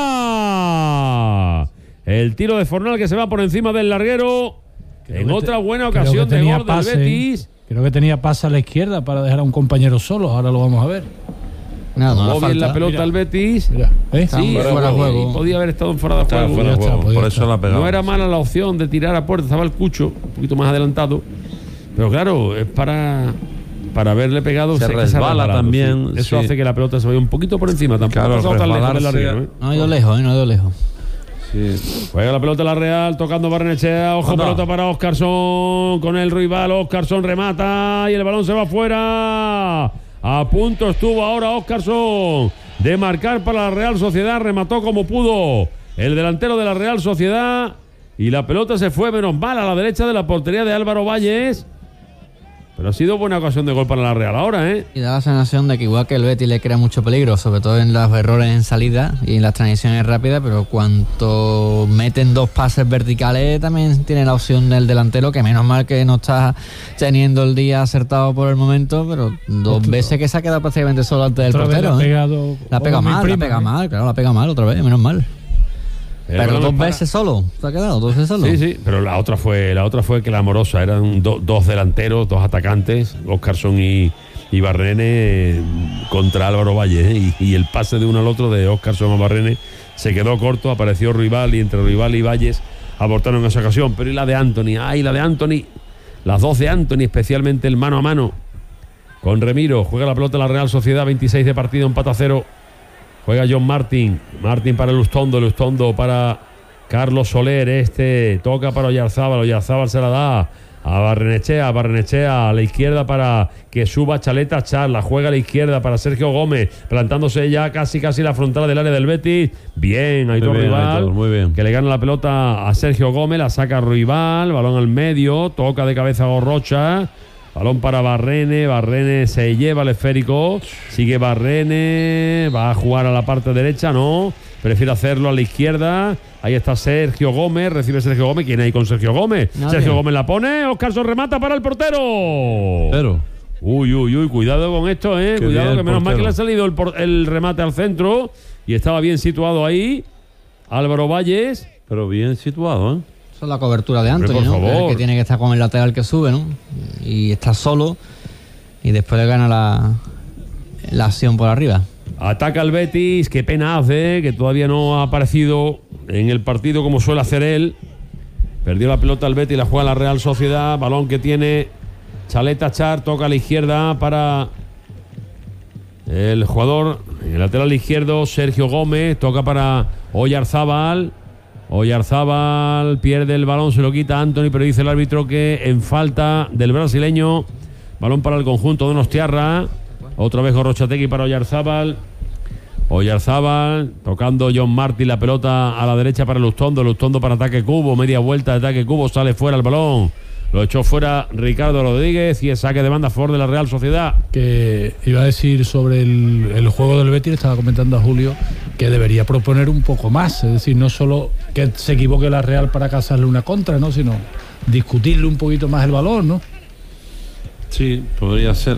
¡fuera! El tiro de Fornal que se va por encima del larguero. Creo en que otra te- buena creo ocasión que de tenía gol pase, del Betis. Creo que tenía pase a la izquierda para dejar a un compañero solo. Ahora lo vamos a ver. Nada, no, Jugó la bien falta. la pelota Mira. al Betis. Mira, ¿eh? Sí, Fuera fuera de juego. y podía haber estado en fuera de Estaba juego. fuera de Ya está, juego, pues ya por está. eso la ha pegado. No era mala la opción de tirar a puerta, estaba el Cucho un poquito más adelantado. Pero claro, es para para haberle pegado. Se sé que ha resbala resbalado, también, sí. Eso sí. hace que la pelota se vaya un poquito por encima. Tampoco Claro, ha pasado tan lejos del resbalarse- larguero, ¿eh? No ha ido lejos, ¿eh? No ha ido lejos. Sí. Juega la pelota la Real, tocando Barrenechea. Ojo, Anda. pelota para Óscarson. Con el rival, Óscarson remata y el balón se va fuera. A punto estuvo ahora Óscarson de marcar para la Real Sociedad. Remató como pudo el delantero de la Real Sociedad. Y la pelota se fue menos mal a la derecha de la portería de Álvaro Valles. Pero ha sido buena ocasión de gol para la Real ahora, ¿eh? Y da la sensación de que igual que el Betis le crea mucho peligro, sobre todo en los errores en salida y en las transiciones rápidas, pero cuanto meten dos pases verticales también tiene la opción del delantero, que menos mal que no está teniendo el día acertado por el momento, pero dos Otro- veces que se ha quedado prácticamente solo antes del Otra vez portero. le ha ¿eh? pegado. La pega como mi mal, la prima, pega ¿eh? mal, claro, la pega mal otra vez, menos mal. El Pero balón dos es para- veces solo, se ha quedado, dos veces solo. Sí, sí, pero la otra fue la otra fue que la amorosa eran do- dos delanteros, dos atacantes, Óscarson y, y Barrene eh, contra Álvaro Valle, ¿eh? y, y el pase de uno al otro de Óscarson a Barrene se quedó corto, apareció Rival y entre Rival y Valles abortaron en esa ocasión, pero y la de Anthony, ay, la de Anthony, las dos de Anthony, especialmente el mano a mano con Remiro, juega la pelota la Real Sociedad, veintiséis de partido, empata cero. Juega John Martin, Martin para Lustondo, Lustondo para Carlos Soler, este toca para Oyarzábal, Oyarzábal se la da a Barrenechea, Barrenechea a la izquierda para que suba Chaleta Char, la juega a la izquierda para Sergio Gómez, plantándose ya casi casi la frontal del área del Betis, bien, Aitor Muy bien, Rival, Aitor, muy bien. que le gana la pelota a Sergio Gómez, la saca Rival, balón al medio, toca de cabeza a Gorrocha. Balón para Barrene, Barrene se lleva el esférico, sigue Barrene, va a jugar a la parte derecha, no, prefiere hacerlo a la izquierda, ahí está Sergio Gómez, recibe Sergio Gómez, ¿quién hay con Sergio Gómez? Nadie. Sergio Gómez la pone, Óscarson remata para el portero. Pero Uy, uy, uy, cuidado con esto, eh, Qué cuidado bien que el menos mal portero. que le ha salido el, por- el remate al centro y estaba bien situado ahí, Álvaro Valles. pero bien situado, ¿eh? Esa es la cobertura de Hombre, Anthony, por ¿no? Que es el favor. que tiene que estar con el lateral que sube, ¿no? Y está solo y después le gana la, la acción por arriba. Ataca el Betis, qué pena hace, que todavía no ha aparecido en el partido como suele hacer él. Perdió la pelota el Betis, la juega la Real Sociedad, balón que tiene Chaleta Char, toca a la izquierda para el jugador, en el lateral izquierdo, Sergio Gómez, toca para Oyarzábal. Oyarzábal pierde el balón, se lo quita Antony, pero dice el árbitro que en falta del brasileño. Balón para el conjunto de Donostiarra. Otra vez Gorrochategui para Oyarzábal. Oyarzábal tocando John Martin la pelota a la derecha para Lustondo. Lustondo para ataque Cubo. Media vuelta de ataque Cubo. Sale fuera el balón. Lo echó fuera Ricardo Rodríguez y es saque de banda a favor de la Real Sociedad. Que iba a decir sobre el, el juego del Betis, le estaba comentando a Julio que debería proponer un poco más. Es decir, no solo que se equivoque la Real para cazarle una contra, ¿no? Sino discutirle un poquito más el balón, ¿no? Sí, podría ser.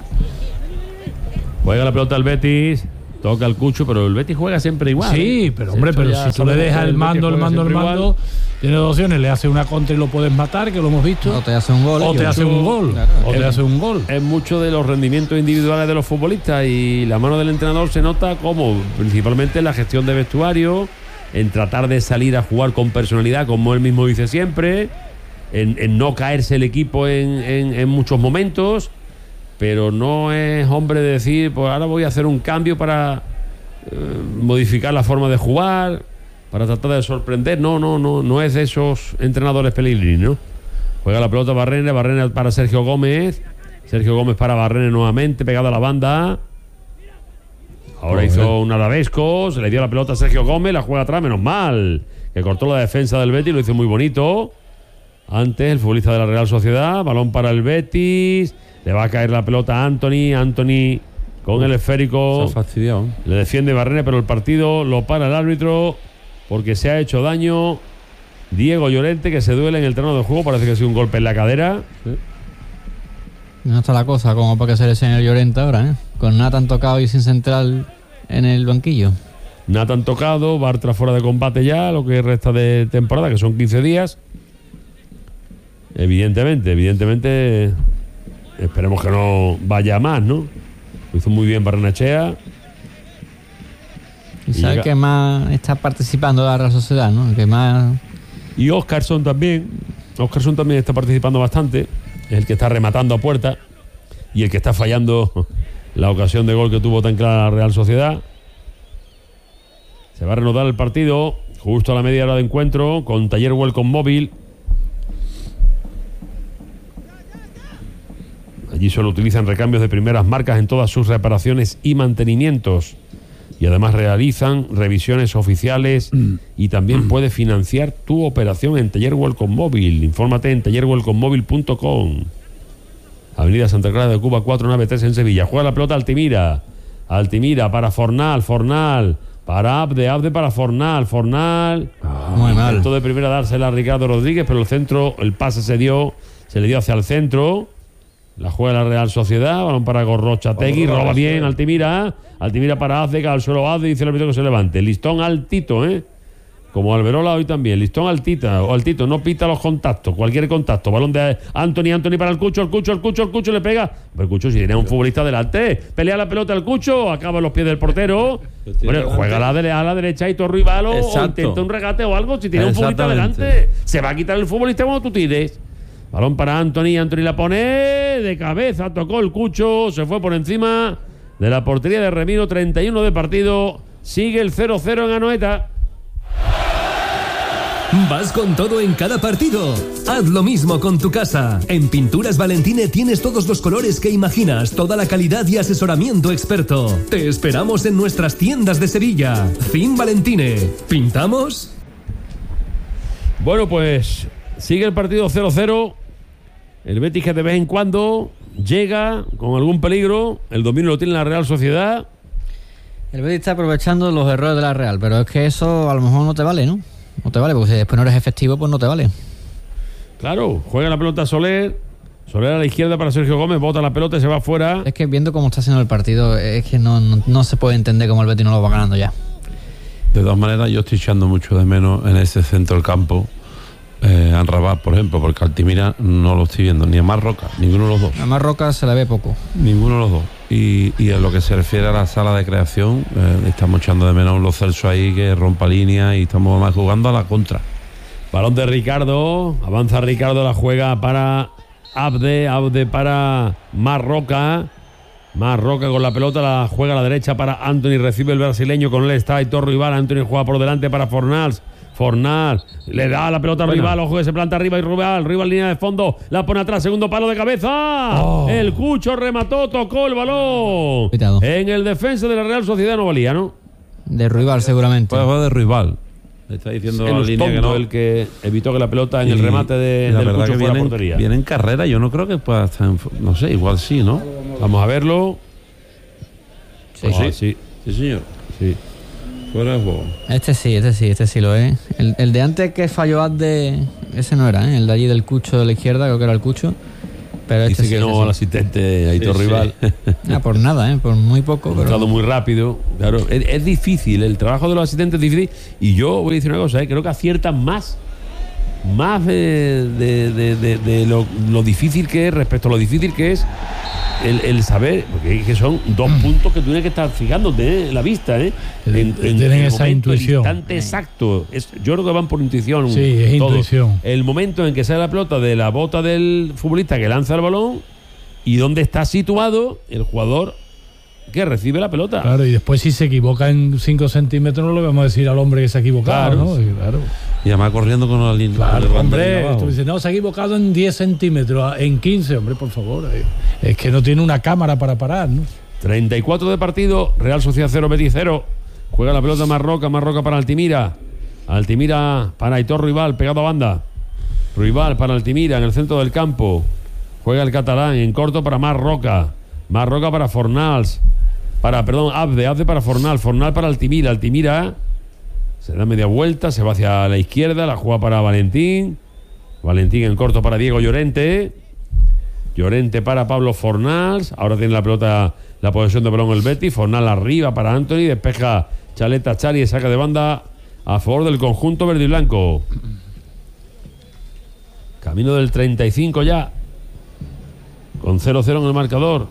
Juega la pelota al Betis. Toca el Cucho, pero el Betis juega siempre igual. Sí, ¿eh? pero hombre, pero si tú le dejas el mando, el mando, el mando, tiene dos opciones: le hace una contra y lo puedes matar, que lo hemos visto. O te hace un gol. O te hace un gol. Claro. O te hace un gol. Es mucho de los rendimientos individuales de los futbolistas y la mano del entrenador se nota como principalmente en la gestión de vestuario, en tratar de salir a jugar con personalidad, como él mismo dice siempre, en, en no caerse el equipo en, en, en muchos momentos, pero no es hombre de decir, pues ahora voy a hacer un cambio para eh, modificar la forma de jugar, para tratar de sorprender. No, no, no, no es de esos entrenadores Pellegrini, ¿no? Juega la pelota Barrene, Barrene para Sergio Gómez, Sergio Gómez para Barrene nuevamente, pegado a la banda. Ahora Joder. hizo un arabesco, se le dio la pelota a Sergio Gómez, la juega atrás, menos mal, que cortó la defensa del Betis, lo hizo muy bonito. Antes el futbolista de la Real Sociedad, balón para el Betis, le va a caer la pelota a Antony, Antony con el esférico, se ha fastidiado. Le defiende Barrene, pero el partido lo para el árbitro porque se ha hecho daño Diego Llorente, que se duele en el terreno de juego, parece que ha sido un golpe en la cadera. Sí. No está la cosa como para que se lesione el Llorente ahora, ¿eh? Con Nathan tocado y sin central en el banquillo. Nathan tocado, Bartra fuera de combate ya, lo que resta de temporada, que son quince días. Evidentemente, evidentemente, esperemos que no vaya más, ¿no? Lo hizo muy bien Barrenechea. Y sabe llega... que más está participando de la Real Sociedad, ¿no? Que más... Y Óscarson también. Óscarson también está participando bastante. Es el que está rematando a puerta y el que está fallando la ocasión de gol que tuvo tan clara la Real Sociedad. Se va a reanudar el partido justo a la media hora de encuentro con Taller Welcome Móvil. Allí solo utilizan recambios de primeras marcas en todas sus reparaciones y mantenimientos. Y además realizan revisiones oficiales y también puedes financiar tu operación en Taller Welcome Móvil. Infórmate en taller welcome móvil punto com. Avenida Santa Clara de Cuba cuatro nueve tres en Sevilla. Juega la pelota Altimira. Altimira para Fornal, Fornal para Abde, Abde para Fornal, Fornal. Muy mal. Intentó de primera dársela a Ricardo Rodríguez, pero el centro, el pase se dio, se le dio hacia el centro. La juega la Real Sociedad, balón para Gorrochategui, oh, roba bien Altimira, Altimira para Azde, al suelo Azde, dice el árbitro que se levante. Listón altito, ¿eh? Como Alberola hoy también, listón altita, o altito, no pita los contactos, cualquier contacto. Balón de Antony, Antony para el Cucho, el Cucho, el Cucho, el Cucho le pega. Pero el Cucho, si tiene un futbolista delante, pelea la pelota el Cucho, acaba en los pies del portero. Bueno, juega a la, de, a la derecha y Torro y Balo, o intenta un regate o algo, si tiene un futbolista delante. Se va a quitar el futbolista cuando tú tires. Balón para Antony, Antony la pone de cabeza, tocó el Cucho, se fue por encima de la portería de Remiro, treinta y uno de partido, sigue el cero cero en Anoeta. Vas con todo en cada partido. Haz lo mismo con tu casa. En Pinturas Valentine tienes todos los colores que imaginas, toda la calidad y asesoramiento experto. Te esperamos en nuestras tiendas de Sevilla. Fin Valentine. ¿Pintamos? Bueno, pues sigue el partido cero cero. El Betis que de vez en cuando llega con algún peligro. El dominio lo tiene la Real Sociedad. El Betis está aprovechando los errores de la Real, pero es que eso a lo mejor no te vale, ¿no? No te vale, porque si después no eres efectivo, pues no te vale. Claro, juega la pelota Soler. Soler a la izquierda para Sergio Gómez, bota la pelota y se va afuera. Es que viendo cómo está haciendo el partido, es que no, no, no se puede entender cómo el Betis no lo va ganando ya. De todas maneras, yo estoy echando mucho de menos en ese centro del campo Eh, a Rabat, por ejemplo, porque Altimira no lo estoy viendo, ni a Marroca, ninguno de los dos. A Marroca se le ve poco. Ninguno de los dos. Y, y en lo que se refiere a la sala de creación, eh, estamos echando de menos los Celso ahí que rompa línea y estamos más jugando a la contra. Balón de Ricardo, avanza Ricardo, la juega para Abde, Abde para Marroca. Marroca con la pelota, la juega a la derecha para Antony, recibe el brasileño, con él está Aitor Rival, Antony juega por delante para Fornals. Fornal le da la pelota al Bueno. rival, ojo que se planta arriba y rival, rival línea de fondo, la pone atrás, segundo palo de cabeza. Oh. El Cucho remató, tocó el balón. Cuidado. En el defensa de la Real Sociedad no valía, ¿no? De rival seguramente. Pues va de rival. Le está diciendo El la línea que tonto, no. el que evitó que la pelota en Y el remate de, la del verdad Cucho que fuera a vienen, portería. vienen carrera, yo no creo que pueda estar en, no sé, igual sí, ¿no? Vamos a verlo. Sí. Pues sí, sí, Sí, señor. sí. Fuera de juego. Este sí, este sí, este sí lo es. El, el de antes que falló de ese no era, ¿eh? El de allí del Cucho de la izquierda, creo que era el Cucho. Pero este Dice que sí, no este al sí. asistente Aitor Sí, sí. Rival. Ah, por nada, ¿eh? Por muy poco. Ha Pero... entrado muy rápido. Claro, es, es difícil. El trabajo de los asistentes es difícil. Y yo voy a decir una cosa, ¿eh? Creo que aciertan más. Más de, de- de- de- de lo, lo difícil que es, respecto a lo difícil que es el, el saber, porque es que son dos puntos que tú tienes que estar fijándote, ¿eh? En la vista, ¿eh? En, Tienen el esa momento, el intuición. instante exacto. Es- yo creo que van por intuición. Sí, es todos. intuición. El momento en que sale la pelota de la bota del futbolista que lanza el balón y dónde está situado el jugador que recibe la pelota. Claro, y después si se equivoca en cinco centímetros no le vamos a decir al hombre que se ha equivocado, Claro. ¿no? Y claro, Y además corriendo con la línea. claro, con la hombre, banderilla abajo. tú dices, no, se ha equivocado en diez centímetros, en quince, hombre, por favor. eh, Es que no tiene una cámara para parar, ¿no? treinta y cuatro de partido, Real Sociedad cero, Betis cero. Juega la pelota Marroca, Marroca para Altimira. Altimira para Aitor Rival, pegado a banda. Rival para Altimira en el centro del campo. Juega el catalán en corto para Marroca. Marroca para Fornals. Para, perdón, Abde, Abde para Fornal. Fornal para Altimira. Altimira se da media vuelta, se va hacia la izquierda, la juega para Valentín. Valentín en corto para Diego Llorente. Llorente para Pablo Fornals. Ahora tiene la pelota, la posesión de balón el Betis. Fornal arriba para Anthony. Despeja Chaleta Chari y saca de banda a favor del conjunto verde y blanco. Camino del treinta y cinco ya. Con cero cero en el marcador.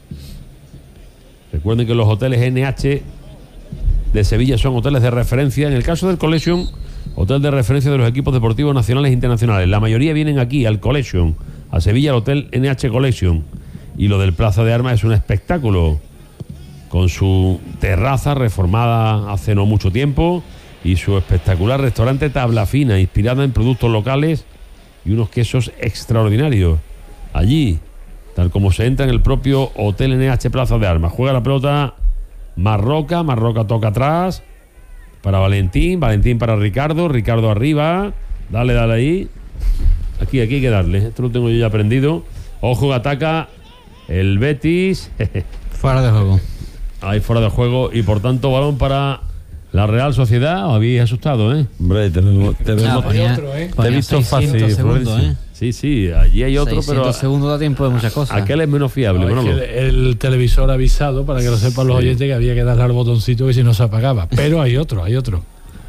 Recuerden que los hoteles N H de Sevilla son hoteles de referencia. En el caso del Collection, hotel de referencia de los equipos deportivos nacionales e internacionales. La mayoría vienen aquí, al Collection, a Sevilla, al hotel N H Collection. Y lo del Plaza de Armas es un espectáculo, con su terraza reformada hace no mucho tiempo y su espectacular restaurante Tabla Fina, inspirada en productos locales y unos quesos extraordinarios. Allí, tal como se entra en el propio hotel N H Plaza de Armas. Juega la pelota Marroca, Marroca toca atrás para Valentín, Valentín para Ricardo, Ricardo arriba, dale, dale ahí. Aquí, aquí hay que darle, esto lo tengo yo ya aprendido. Ojo que ataca el Betis. Fuera de juego. Ahí fuera de juego y por tanto balón para la Real Sociedad. Os habéis asustado, ¿eh? Hombre, te vemos, te Ah, vemos- ponía- otro, ¿eh? ponía Te he visto seiscientos fácil, segundos, Florencio. ¿eh? Sí, sí, allí hay otro, seiscientos pero segundos da tiempo de muchas cosas. aquel es menos fiable. No, es Manolo. que el, el televisor ha avisado para que lo sepan los Sí. oyentes que había que darle al botoncito que si no se apagaba. Pero hay otro, hay otro.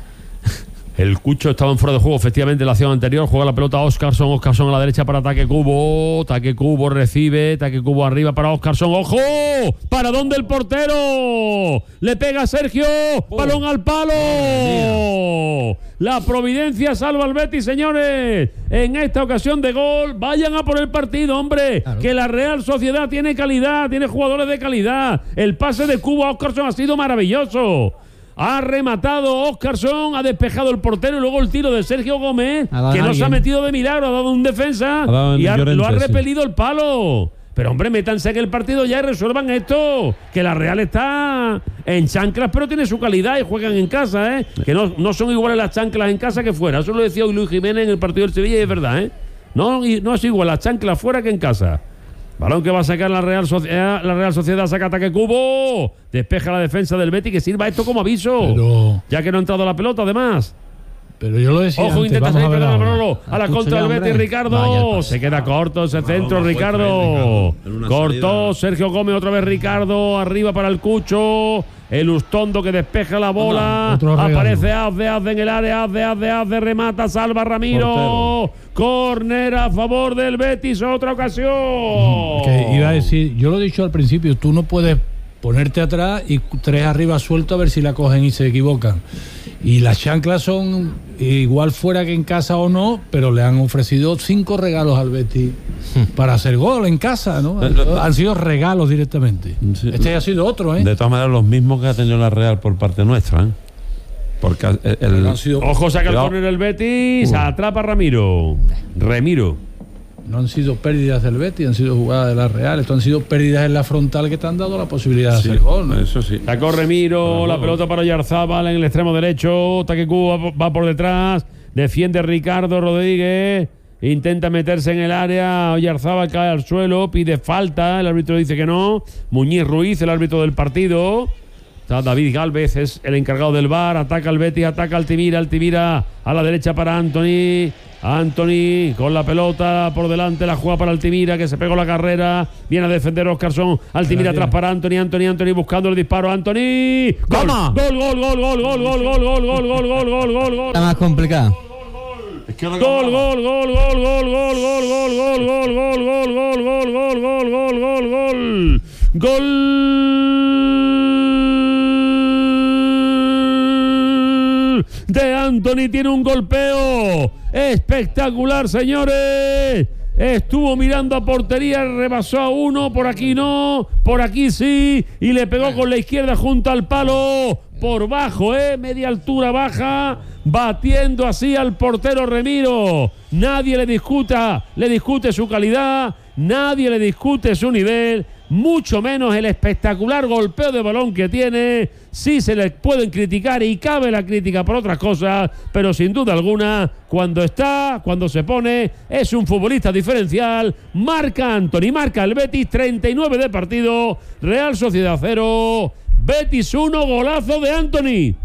El Cucho estaba en fuera de juego, efectivamente, en la acción anterior. Juega la pelota Oscarson. Oscarson a la derecha para Ataque Cubo. Ataque Cubo recibe. Ataque Cubo arriba para Oscarson. ¡Ojo! ¿Para dónde el portero? Le pega Sergio. Balón al palo. La Providencia salva al Betis, señores. En esta ocasión de gol. Vayan a por el partido, hombre. Claro. Que la Real Sociedad tiene calidad. Tiene jugadores de calidad. El pase de Cubo a Oscarson ha sido maravilloso. Ha rematado Oscarson, ha despejado el portero y luego el tiro de Sergio Gómez, Ha dado que en no se ha alguien. metido de milagro, ha dado un defensa Ha dado en y ha- Llorente, lo ha sí. repelido el palo. Pero hombre, métanse en el partido ya y resuelvan esto. Que la Real está en chanclas, pero tiene su calidad y juegan en casa, ¿eh? Que no, no son iguales las chanclas en casa que fuera. Eso lo decía hoy Luis Jiménez en el partido del Sevilla y es verdad, ¿eh? No, y no es igual las chanclas fuera que en casa. Balón que va a sacar la Real Sociedad. La Real Sociedad saca ataque Cubo. Despeja la defensa del Betis. Que sirva esto como aviso. Pero, Ya que no ha entrado la pelota, además. pero yo lo decía Ojo, antes, intenta vamos a salir ver perdón, ahora. Manolo. A la Escucha contra ya, del Betis, hombre. Ricardo. Vaya el pase. Se queda corto ese centro, fue Ricardo. Ricardo. En una Cortó salida. Sergio Gómez, otra vez Ricardo. Arriba para el Cucho. El Ustondo que despeja la bola. Otro regalo. Aparece Azde, Azde en el área. Azde, Azde, Azde. Remata, salva Ramiro. Corner a favor del Betis. Otra ocasión. Que iba a decir, yo lo he dicho al principio, tú no puedes ponerte atrás y tres arriba suelto a ver si la cogen y se equivocan. Y las chanclas son igual fuera que en casa o no, pero le han ofrecido cinco regalos al Betis para hacer gol en casa, ¿no? Han sido regalos directamente. Sí. Este ha sido otro, ¿eh? De todas maneras, los mismos que ha tenido la Real por parte nuestra, ¿eh? Porque el, el, han sido, Ojo, saca el Cuidado. córner el Betis, Uh. atrapa a Ramiro. Remiro. no han sido pérdidas del Betis, han sido jugadas de la Real. Esto han sido pérdidas en la frontal que te han dado la posibilidad de sí, hacer gol, ¿no? eso sí. Sacó Remiro, la pelota para Oyarzábal en el extremo derecho. Taquecú va, va por detrás. Defiende Ricardo Rodríguez. Intenta meterse en el área. Oyarzábal cae al suelo. Pide falta. El árbitro dice que no. Muñiz Ruiz, el árbitro del partido. Está David Gálvez, es el encargado del V A R. Ataca al Betis, ataca Altimira. Altimira a la derecha para Anthony. Anthony con la pelota por delante, la juega para Altimira, que se pegó la carrera. Viene a defender Oscarson. Altimira atrás para Anthony. Anthony, Anthony buscando el disparo. Anthony. Gol, ¡Vamos! gol, gol, gol, gol, gol, gol, gol, gol, gol, gol, gol, gol, gol, gol. Está más complicado. Gol, gol, gol, gol, gol, gol, gol, gol, gol, gol, gol, gol, gol, gol, gol, gol, gol, gol, gol, gol. Gol de Anthony, tiene un golpeo espectacular, señores. Estuvo mirando a portería, rebasó a uno, por aquí no, por aquí sí, y le pegó con la izquierda junto al palo, por bajo, eh, media altura baja, batiendo así al portero Remiro. Nadie le discuta, le discute su calidad, nadie le discute su nivel, mucho menos el espectacular golpeo de balón que tiene. Sí se le pueden criticar y cabe la crítica por otras cosas, pero sin duda alguna, cuando está, cuando se pone, es un futbolista diferencial. Marca Anthony, marca el Betis, treinta y nueve de partido, Real Sociedad cero, Betis uno, golazo de Anthony.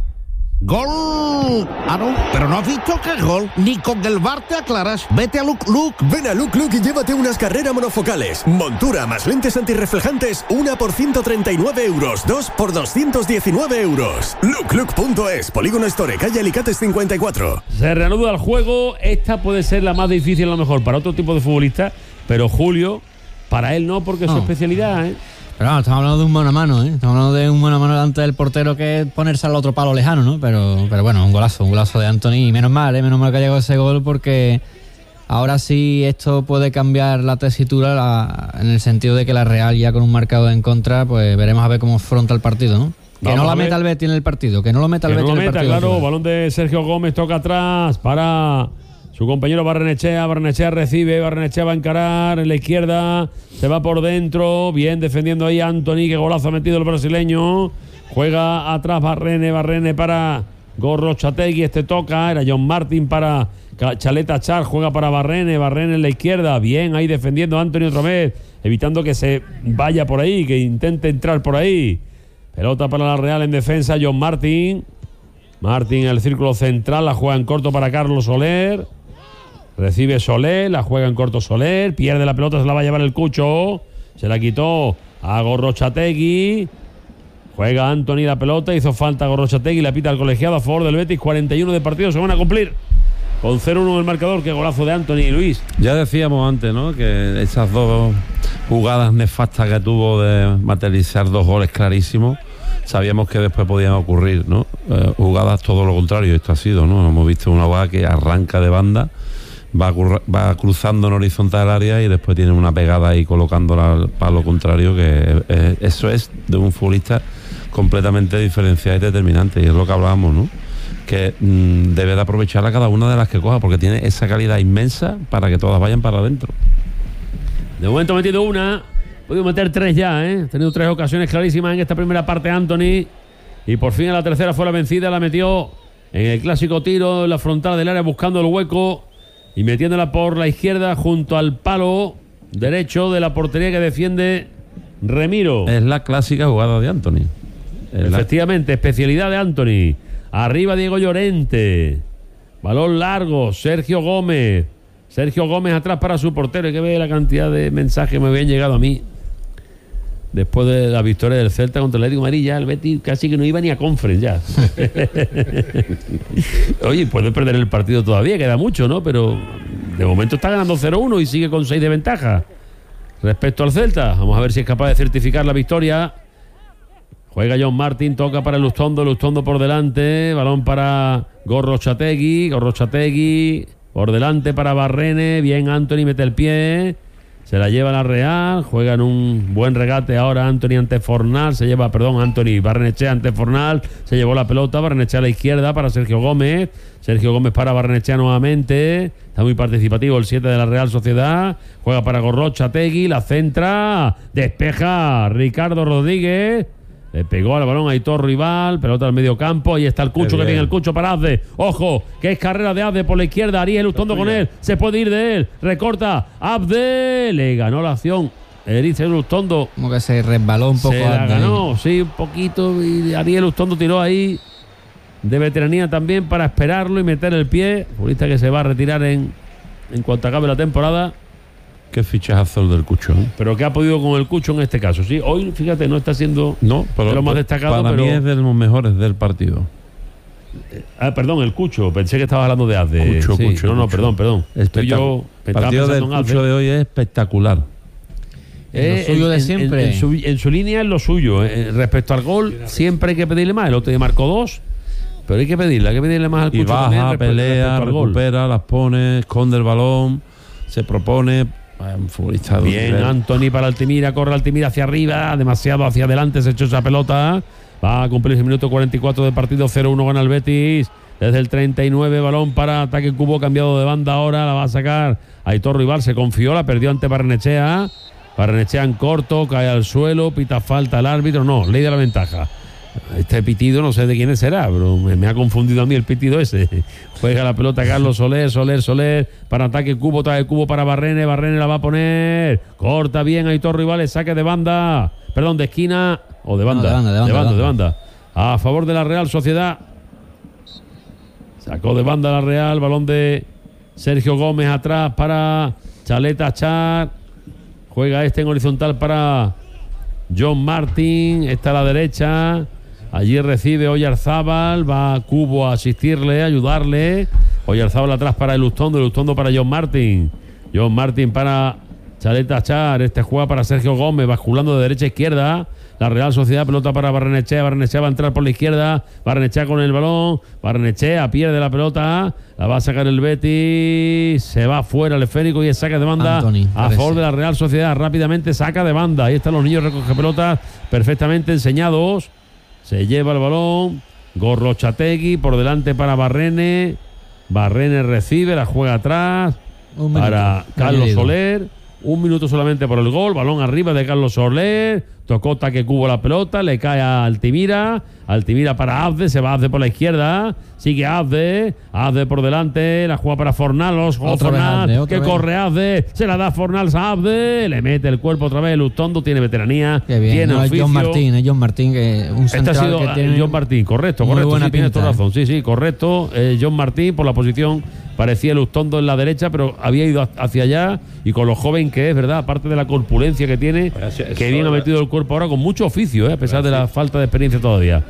¡Gol! Ah, no, pero no has visto que es gol. Ni con el V A R te aclaras. Vete a Look Look. Ven a Look Look y llévate unas carreras monofocales. Montura más lentes antirreflejantes, una por ciento treinta y nueve euros, dos por doscientos diecinueve euros. look look punto es, Polígono Store, calle Alicates cincuenta y cuatro. Se reanuda el juego. Esta puede ser la más difícil a lo mejor para otro tipo de futbolista, pero Julio, para él no, porque es su No. especialidad, ¿eh? Pero vamos, estamos hablando de un mano a mano, ¿eh? Estamos hablando de un mano a mano delante del portero, que es ponerse al otro palo lejano, ¿no? Pero, pero bueno, un golazo, un golazo de Anthony. Y menos mal, ¿eh? Menos mal que ha llegado ese gol, porque ahora sí esto puede cambiar la tesitura, la, en el sentido de que la Real, ya con un marcador en contra, pues veremos a ver cómo afronta el partido, ¿no? Que Vamos no la a ver. meta el Betis en el partido, que no lo meta el Que Betis no lo en el meta, partido. claro. Balón de Sergio Gómez, toca atrás para su compañero Barrenechea. Barrenechea recibe, Barrenechea va a encarar en la izquierda, se va por dentro, bien defendiendo ahí Anthony, que golazo ha metido el brasileño. Juega atrás Barrene, Barrene para Gorrochategui, este toca, era John Martin para Chaleta Char, juega para Barrene, Barrene en la izquierda, bien ahí defendiendo Anthony otra vez, evitando que se vaya por ahí, que intente entrar por ahí. Pelota para la Real en defensa, John Martin. Martin en el círculo central, la juega en corto para Carlos Soler. Recibe Soler, la juega en corto Soler, pierde la pelota, se la va a llevar el Cucho. Se la quitó a Gorrochategui. Juega Anthony la pelota, hizo falta Gorrochategui, la pita al colegiado a favor del Betis. cuarenta y uno de partido, se van a cumplir con cero uno en el marcador. Qué golazo de Anthony, Luis. Ya decíamos antes, ¿no?, que esas dos jugadas nefastas que tuvo de materializar dos goles clarísimos, sabíamos que después podían ocurrir, ¿no? Eh, jugadas todo lo contrario, esto ha sido, ¿no? Hemos visto una jugada que arranca de banda, va, curra, va cruzando en horizontal el área y después tiene una pegada ahí colocándola al palo contrario, que eh, eso es de un futbolista completamente diferenciado y determinante, y es lo que hablábamos, ¿no?, que mmm, debe de aprovechar a cada una de las que coja, porque tiene esa calidad inmensa para que todas vayan para adentro. De momento ha metido una, podido meter tres ya, ¿eh? Ha tenido tres ocasiones clarísimas en esta primera parte Anthony, y por fin a la tercera fue la vencida, la metió en el clásico tiro en la frontal del área buscando el hueco y metiéndola por la izquierda junto al palo derecho de la portería que defiende Remiro. Es la clásica jugada de Anthony. Es Efectivamente, la... especialidad de Anthony. Arriba Diego Llorente, balón largo, Sergio Gómez. Sergio Gómez atrás para su portero. Hay que ver la cantidad de mensajes que me habían llegado a mí después de la victoria del Celta contra el Atlético de Madrid. Ya el Betis casi que no iba ni a Conference ya. Oye, puede perder el partido todavía, queda mucho, ¿no? Pero de momento está ganando cero uno y sigue con seis de ventaja respecto al Celta. Vamos a ver si es capaz de certificar la victoria. Juega John Martin, toca para Lustondo, Lustondo por delante, balón para Gorrochategui, Gorrochategui por delante para Barrene, bien Anthony mete el pie, Se la lleva la Real, juegan un buen regate ahora Anthony ante Fornal, se lleva, perdón, Anthony Barrenechea ante Fornal, se llevó la pelota, Barrenechea a la izquierda para Sergio Gómez, Sergio Gómez para Barrenechea nuevamente, está muy participativo el siete de la Real Sociedad, juega para Gorrochategui, la centra, despeja Ricardo Rodríguez, le pegó al balón Aitor Rival, pelota al medio campo, ahí está el Cucho, que tiene el Cucho para Azde, ojo, que es carrera de Azde por la izquierda, Ariel Ustondo con él, se puede ir de él, recorta, Azde, le ganó la acción, Ariel Ustondo. Como que se resbaló un poco. Se la ganó, sí, un poquito, y Ariel Ustondo tiró ahí de veteranía también para esperarlo y meter el pie, futbolista que se va a retirar en, en cuanto acabe la temporada. Qué fichajazo el del Cucho, ¿eh? Pero que ha podido con el Cucho en este caso, sí. Hoy, fíjate, no está siendo no, pero, de lo más destacado. Para pero... mí es de los mejores del partido. Ah, perdón, el Cucho. Pensé que estabas hablando de Azde. Cucho, sí, Cucho, no, no, Cucho. perdón, perdón. Estoy yo el partido del Cucho de hoy es espectacular. Eh, lo suyo en, de siempre. En, en, su, en su línea es lo suyo. Eh, respecto al gol, siempre hay que pedirle más. El otro día marcó dos, pero hay que pedirle, hay que pedirle más al Cucho. Y baja, también, pelea, respecto recupera, las pone, esconde el balón, se propone. Un futbolista bien, Anthony para Altimira, corre Altimira hacia arriba, demasiado hacia adelante, se echó esa pelota. Va a cumplir el minuto cuarenta y cuatro de partido, cero uno gana el Betis. Desde el treinta y nueve, balón para ataque Cubo, cambiado de banda ahora, la va a sacar Aitor Rival, se confió, la perdió ante Barrenechea. Barrenechea en corto, cae al suelo, pita falta al árbitro, no, ley de la ventaja. Este pitido no sé de quién será, pero me, me ha confundido a mí el pitido ese. Juega la pelota Carlos Soler, Soler, Soler, para ataque Cubo, trae Cubo para Barrene, Barrene la va a poner, corta bien Aitor Rivales, saque de banda, perdón, de esquina, o de banda, no, de banda, de banda, de banda, de banda, de banda, a favor de la Real Sociedad. Sacó de banda la Real, balón de Sergio Gómez atrás para Chaleta Char, juega este en horizontal para John Martin, está a la derecha. Allí recibe Oyarzábal, va Cubo a asistirle, a ayudarle. Oyarzábal atrás para el Ustondo, el Ustondo para John Martin. John Martin para Chaleta Char, este juega para Sergio Gómez, basculando de derecha a izquierda. La Real Sociedad, pelota para Barrenechea, Barrenechea va a entrar por la izquierda, Barrenechea con el balón, Barrenechea pierde la pelota, la va a sacar el Betis, se va fuera el esférico y es saque de banda Anthony, a favor de la Real Sociedad, rápidamente saca de banda, ahí están los niños recoge pelotas perfectamente enseñados, se lleva el balón, Gorrochategui por delante para Barrene, Barrene recibe, la juega atrás para Carlos Soler, un minuto solamente por el gol, balón arriba de Carlos Soler, tocó taque Cubo la pelota, le cae a Altimira, Altimira para Azde, se va Azde por la izquierda, sigue Azde, Azde por delante, la juega para Fornal, los Fornal, Azde, que vez. corre Azde, se la da Fornal a Azde, le mete el cuerpo otra vez, el Ustondo tiene veteranía, tiene no, oficio. Es John Martín, es John Martín, que un Este ha sido que tiene John Martín, correcto, correcto, sí, tienes toda razón, sí, sí, correcto, eh, John Martín por la posición, parecía el Ustondo en la derecha, pero había ido hacia allá y con lo joven que es, ¿verdad? Aparte de la corpulencia que tiene, que bien ha metido el cuerpo ahora con mucho oficio, ¿eh? A pesar de la falta de experiencia todavía.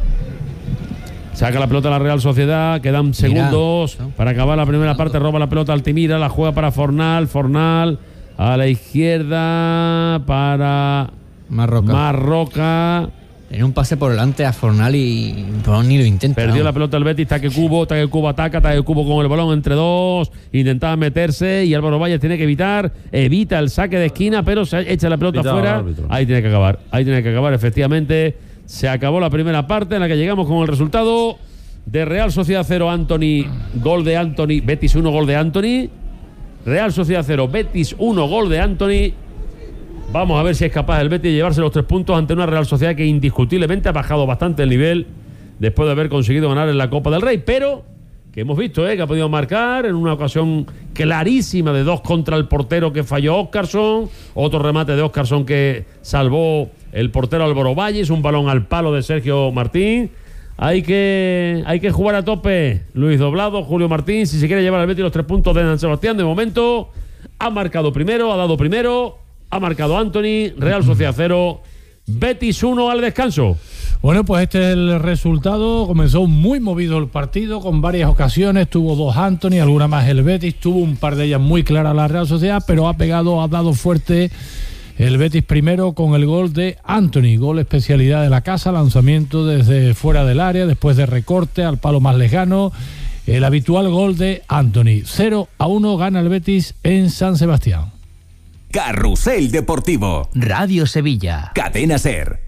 Saca la pelota a la Real Sociedad, quedan segundos Mira. para acabar la primera parte, roba la pelota Altimira, la juega para Fornal, Fornal a la izquierda para Marroca. Marroca. En un pase por delante a Fornal y no, ni lo intenta. Perdió no. la pelota el Betis, Taque Cubo, Taque Cubo ataca, Taque Cubo con el balón entre dos, intentaba meterse y Álvaro Valles tiene que evitar, evita el saque de esquina, pero se echa la pelota afuera. Ahí tiene que acabar, ahí tiene que acabar, efectivamente. Se acabó la primera parte en la que llegamos con el resultado de Real Sociedad cero, Anthony, gol de Anthony, Betis uno, gol de Anthony. Real Sociedad cero, Betis uno, gol de Anthony. Vamos a ver si es capaz el Betis de llevarse los tres puntos ante una Real Sociedad que indiscutiblemente ha bajado bastante el nivel después de haber conseguido ganar en la Copa del Rey, pero que hemos visto, ¿eh? que ha podido marcar en una ocasión clarísima de dos contra el portero que falló Óscarson, otro remate de Óscarson que salvó el portero Álvaro Valles, un balón al palo de Sergio Martín. Hay que, hay que jugar a tope, Luis Doblado, Julio Martín, si se quiere llevar al Betis los tres puntos de San Sebastián. De momento ha marcado primero, ha dado primero, ha marcado Anthony. Real Sociedad cero, Betis uno al descanso. Bueno, pues este es el resultado. Comenzó muy movido el partido con varias ocasiones. Tuvo dos Anthony, alguna más el Betis. Tuvo un par de ellas muy claras la Real Sociedad, pero ha pegado, ha dado fuerte el Betis primero con el gol de Anthony. Gol especialidad de la casa, lanzamiento desde fuera del área, después de recorte al palo más lejano. El habitual gol de Anthony. cero a uno gana el Betis en San Sebastián. Carrusel Deportivo. Radio Sevilla. Cadena SER.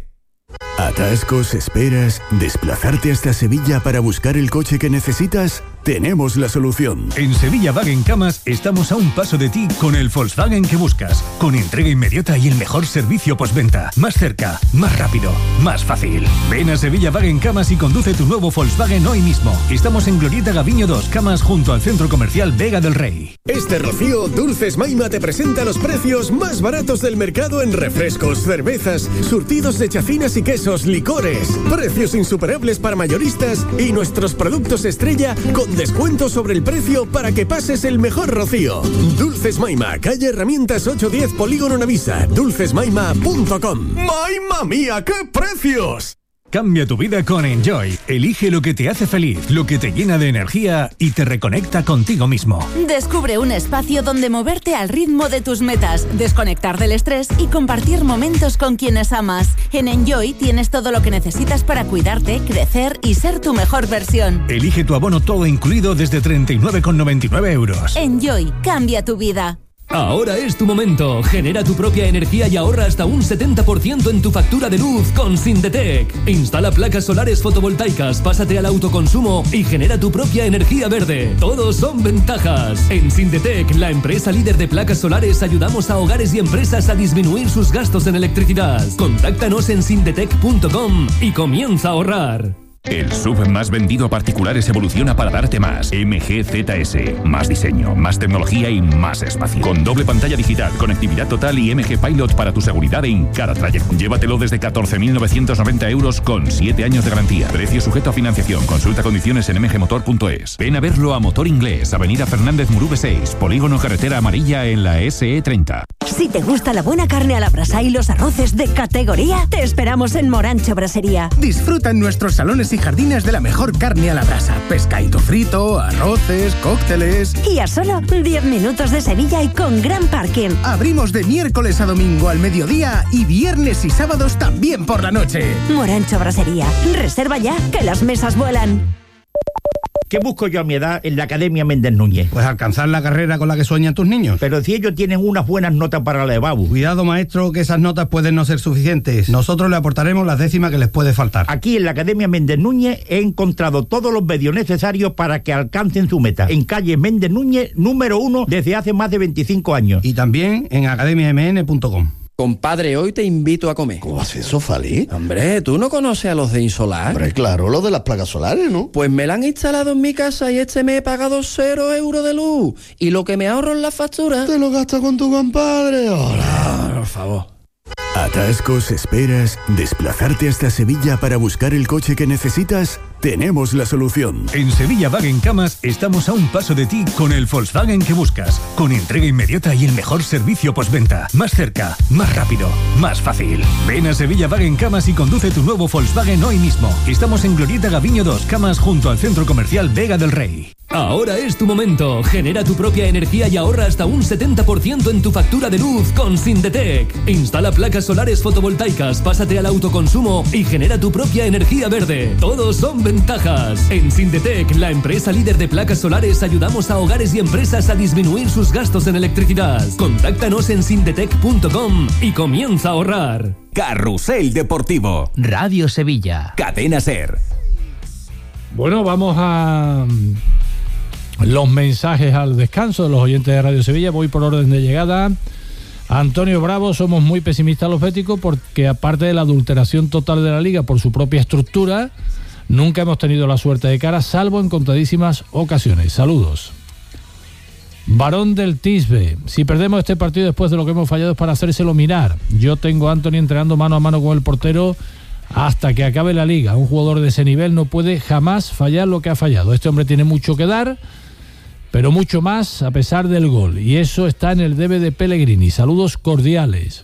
¿Atascos, esperas, desplazarte hasta Sevilla para buscar el coche que necesitas? Tenemos la solución. En Sevilla Wagen Camas estamos a un paso de ti con el Volkswagen que buscas, con entrega inmediata y el mejor servicio postventa. Más cerca, más rápido, más fácil. Ven a Sevilla Wagen Camas y conduce tu nuevo Volkswagen hoy mismo. Estamos en Glorieta Gaviño dos, Camas, junto al Centro Comercial Vega del Rey. Este Rocío, Dulces Maima te presenta los precios más baratos del mercado en refrescos, cervezas, surtidos de chacinas y quesos, licores. Precios insuperables para mayoristas y nuestros productos estrella con descuento sobre el precio para que pases el mejor Rocío. Dulces Maima, calle Herramientas ocho diez, Polígono Navisa, dulces maima punto com. ¡Maima mía, qué precios! Cambia tu vida con Enjoy. Elige lo que te hace feliz, lo que te llena de energía y te reconecta contigo mismo. Descubre un espacio donde moverte al ritmo de tus metas, desconectar del estrés y compartir momentos con quienes amas. En Enjoy tienes todo lo que necesitas para cuidarte, crecer y ser tu mejor versión. Elige tu abono todo incluido desde treinta y nueve con noventa y nueve euros. Enjoy, cambia tu vida. Ahora es tu momento. Genera tu propia energía y ahorra hasta un setenta por ciento en tu factura de luz con Sindetec. Instala placas solares fotovoltaicas, pásate al autoconsumo y genera tu propia energía verde. Todos son ventajas. En Sindetec, la empresa líder de placas solares, ayudamos a hogares y empresas a disminuir sus gastos en electricidad. Contáctanos en sindetec punto com y comienza a ahorrar. El S U V más vendido a particulares evoluciona para darte más. M G Z S. Más diseño, más tecnología y más espacio. Con doble pantalla digital, conectividad total y M G Pilot para tu seguridad en cada trayecto. Llévatelo desde catorce mil novecientos noventa euros con siete años de garantía. Precio sujeto a financiación. Consulta condiciones en m g motor punto es. Ven a verlo a Motor Inglés, Avenida Fernández Murube seis, Polígono Carretera Amarilla en la S E treinta. Si te gusta la buena carne a la brasa y los arroces de categoría, te esperamos en Morancho Brasería. Disfruta en nuestros salones y jardines de la mejor carne a la brasa. Pescadito frito, arroces, cócteles. Y a solo diez minutos de Sevilla y con gran parking. Abrimos de miércoles a domingo al mediodía y viernes y sábados también por la noche. Morancho Brasería. Reserva ya, que las mesas vuelan. ¿Qué busco yo a mi edad en la Academia Méndez Núñez? Pues alcanzar la carrera con la que sueñan tus niños. Pero si ellos tienen unas buenas notas para la EBAU. Cuidado, maestro, que esas notas pueden no ser suficientes. Nosotros le aportaremos las décimas que les puede faltar. Aquí en la Academia Méndez Núñez he encontrado todos los medios necesarios para que alcancen su meta. En calle Méndez Núñez, número uno, desde hace más de veinticinco años. Y también en academia m n punto com. Compadre, hoy te invito a comer. ¿Cómo haces eso, Fali? Hombre, ¿tú no conoces a los de Insolar? Hombre, claro, lo de las placas solares, ¿no? Pues me la han instalado en mi casa y este mes he pagado cero euros de luz. Y lo que me ahorro en la factura... Te lo gastas con tu compadre. Hola, por favor. ¿Atascos, esperas, desplazarte hasta Sevilla para buscar el coche que necesitas? Tenemos la solución. En Sevilla Wagen Camas estamos a un paso de ti con el Volkswagen que buscas, con entrega inmediata y el mejor servicio postventa. Más cerca, más rápido, más fácil. Ven a Sevilla Wagen Camas y conduce tu nuevo Volkswagen hoy mismo. Estamos en Glorieta Gaviño dos, Camas, junto al Centro Comercial Vega del Rey. Ahora es tu momento. Genera tu propia energía y ahorra hasta un setenta por ciento en tu factura de luz con Sindetec. Instala placas solares fotovoltaicas, pásate al autoconsumo y genera tu propia energía verde. Todos son ventajas. En Sindetec, la empresa líder de placas solares, ayudamos a hogares y empresas a disminuir sus gastos en electricidad. Contáctanos en sindetec punto com y comienza a ahorrar. Carrusel Deportivo. Radio Sevilla. Cadena SER. Bueno, vamos a los mensajes al descanso de los oyentes de Radio Sevilla. Voy por orden de llegada. Antonio Bravo: somos muy pesimistas los béticos porque, aparte de la adulteración total de la liga por su propia estructura, nunca hemos tenido la suerte de cara, salvo en contadísimas ocasiones. Saludos. Barón del Tisbe: si perdemos este partido después de lo que hemos fallado es para hacérselo mirar. Yo tengo a Anthony entrenando mano a mano con el portero hasta que acabe la liga. Un jugador de ese nivel no puede jamás fallar lo que ha fallado. Este hombre tiene mucho que dar, pero mucho más a pesar del gol, y eso está en el debe de Pellegrini. Saludos cordiales.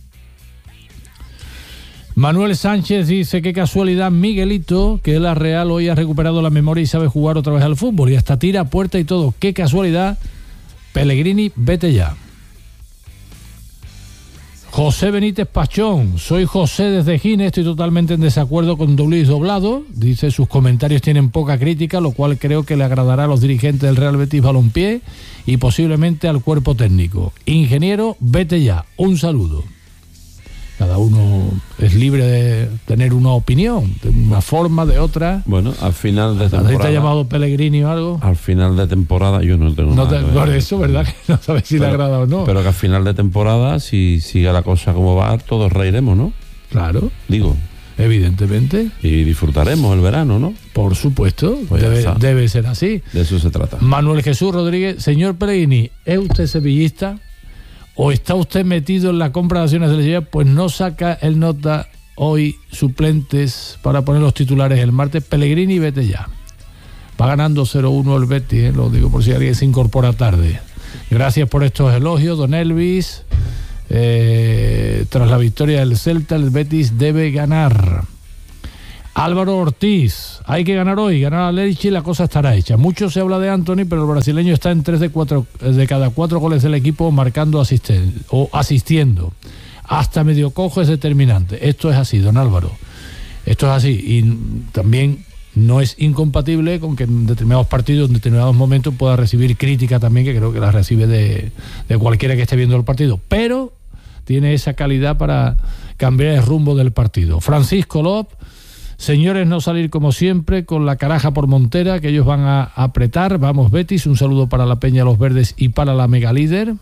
Manuel Sánchez dice: qué casualidad, Miguelito, que la Real hoy ha recuperado la memoria y sabe jugar otra vez al fútbol, y hasta tira, puerta y todo. Qué casualidad, Pellegrini, vete ya. José Benítez Pachón, soy José desde Gine, estoy totalmente en desacuerdo con Luis Doblado. Dice, sus comentarios tienen poca crítica, lo cual creo que le agradará a los dirigentes del Real Betis Balompié y posiblemente al cuerpo técnico. Ingeniero, vete ya. Un saludo. Cada uno es libre de tener una opinión, de una forma, de otra. Bueno, al final de temporada... ¿Te ha llamado Pellegrini o algo? Al final de temporada yo no tengo no nada te, que Por ver. eso, ¿verdad? Que no sabes si pero, le agrada o no. Pero que al final de temporada, si sigue la cosa como va, todos reiremos, ¿no? Claro. Digo. Evidentemente. Y disfrutaremos el verano, ¿no? Por supuesto. Pues debe, debe ser así. De eso se trata. Manuel Jesús Rodríguez. Señor Pellegrini, ¿es usted sevillista? ¿O está usted metido en la compra de acciones de la Sevilla? Pues no saca el nota hoy suplentes para poner los titulares el martes. Pellegrini, vete ya. Va ganando cero uno el Betis, ¿eh? Lo digo por si alguien se incorpora tarde. Gracias por estos elogios, don Elvis. Eh, tras la victoria del Celta, el Betis debe ganar. Álvaro Ortiz, hay que ganar hoy, ganar a Lerchi y la cosa estará hecha. Mucho se habla de Anthony, pero el brasileño está en tres de, cuatro, de cada cuatro goles del equipo marcando asisten, o asistiendo. Hasta medio cojo es determinante. Esto es así, don Álvaro. Esto es así. Y también no es incompatible con que en determinados partidos, en determinados momentos, pueda recibir crítica también, que creo que la recibe de, de cualquiera que esté viendo el partido. Pero tiene esa calidad para cambiar el rumbo del partido. Francisco Lop. Señores, no salir como siempre con la caraja por Montera, que ellos van a apretar. Vamos, Betis, un saludo para la Peña Los Verdes y para la Mega Líder.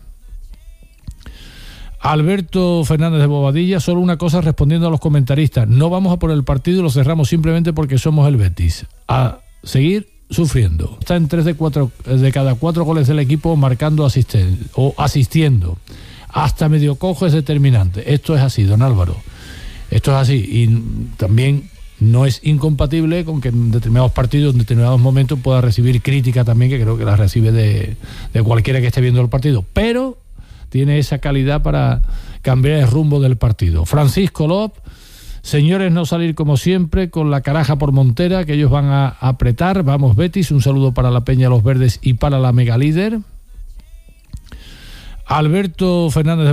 Alberto Fernández de Bobadilla, solo una cosa respondiendo a los comentaristas. No vamos a por el partido y lo cerramos simplemente porque somos el Betis. A seguir sufriendo. Está en tres de, cuatro, de cada cuatro goles del equipo marcando asisten, o asistiendo. Hasta medio cojo es determinante. Esto es así, don Álvaro. Esto es así. Y también... no es incompatible con que en determinados partidos, en determinados momentos, pueda recibir crítica también, que creo que la recibe de, de cualquiera que esté viendo el partido. Pero tiene esa calidad para cambiar el rumbo del partido. Francisco Lop. Señores, no salir como siempre con la caraja por Montera, que ellos van a apretar. Vamos, Betis, un saludo para la Peña Los Verdes y para la Mega Líder. Alberto Fernández de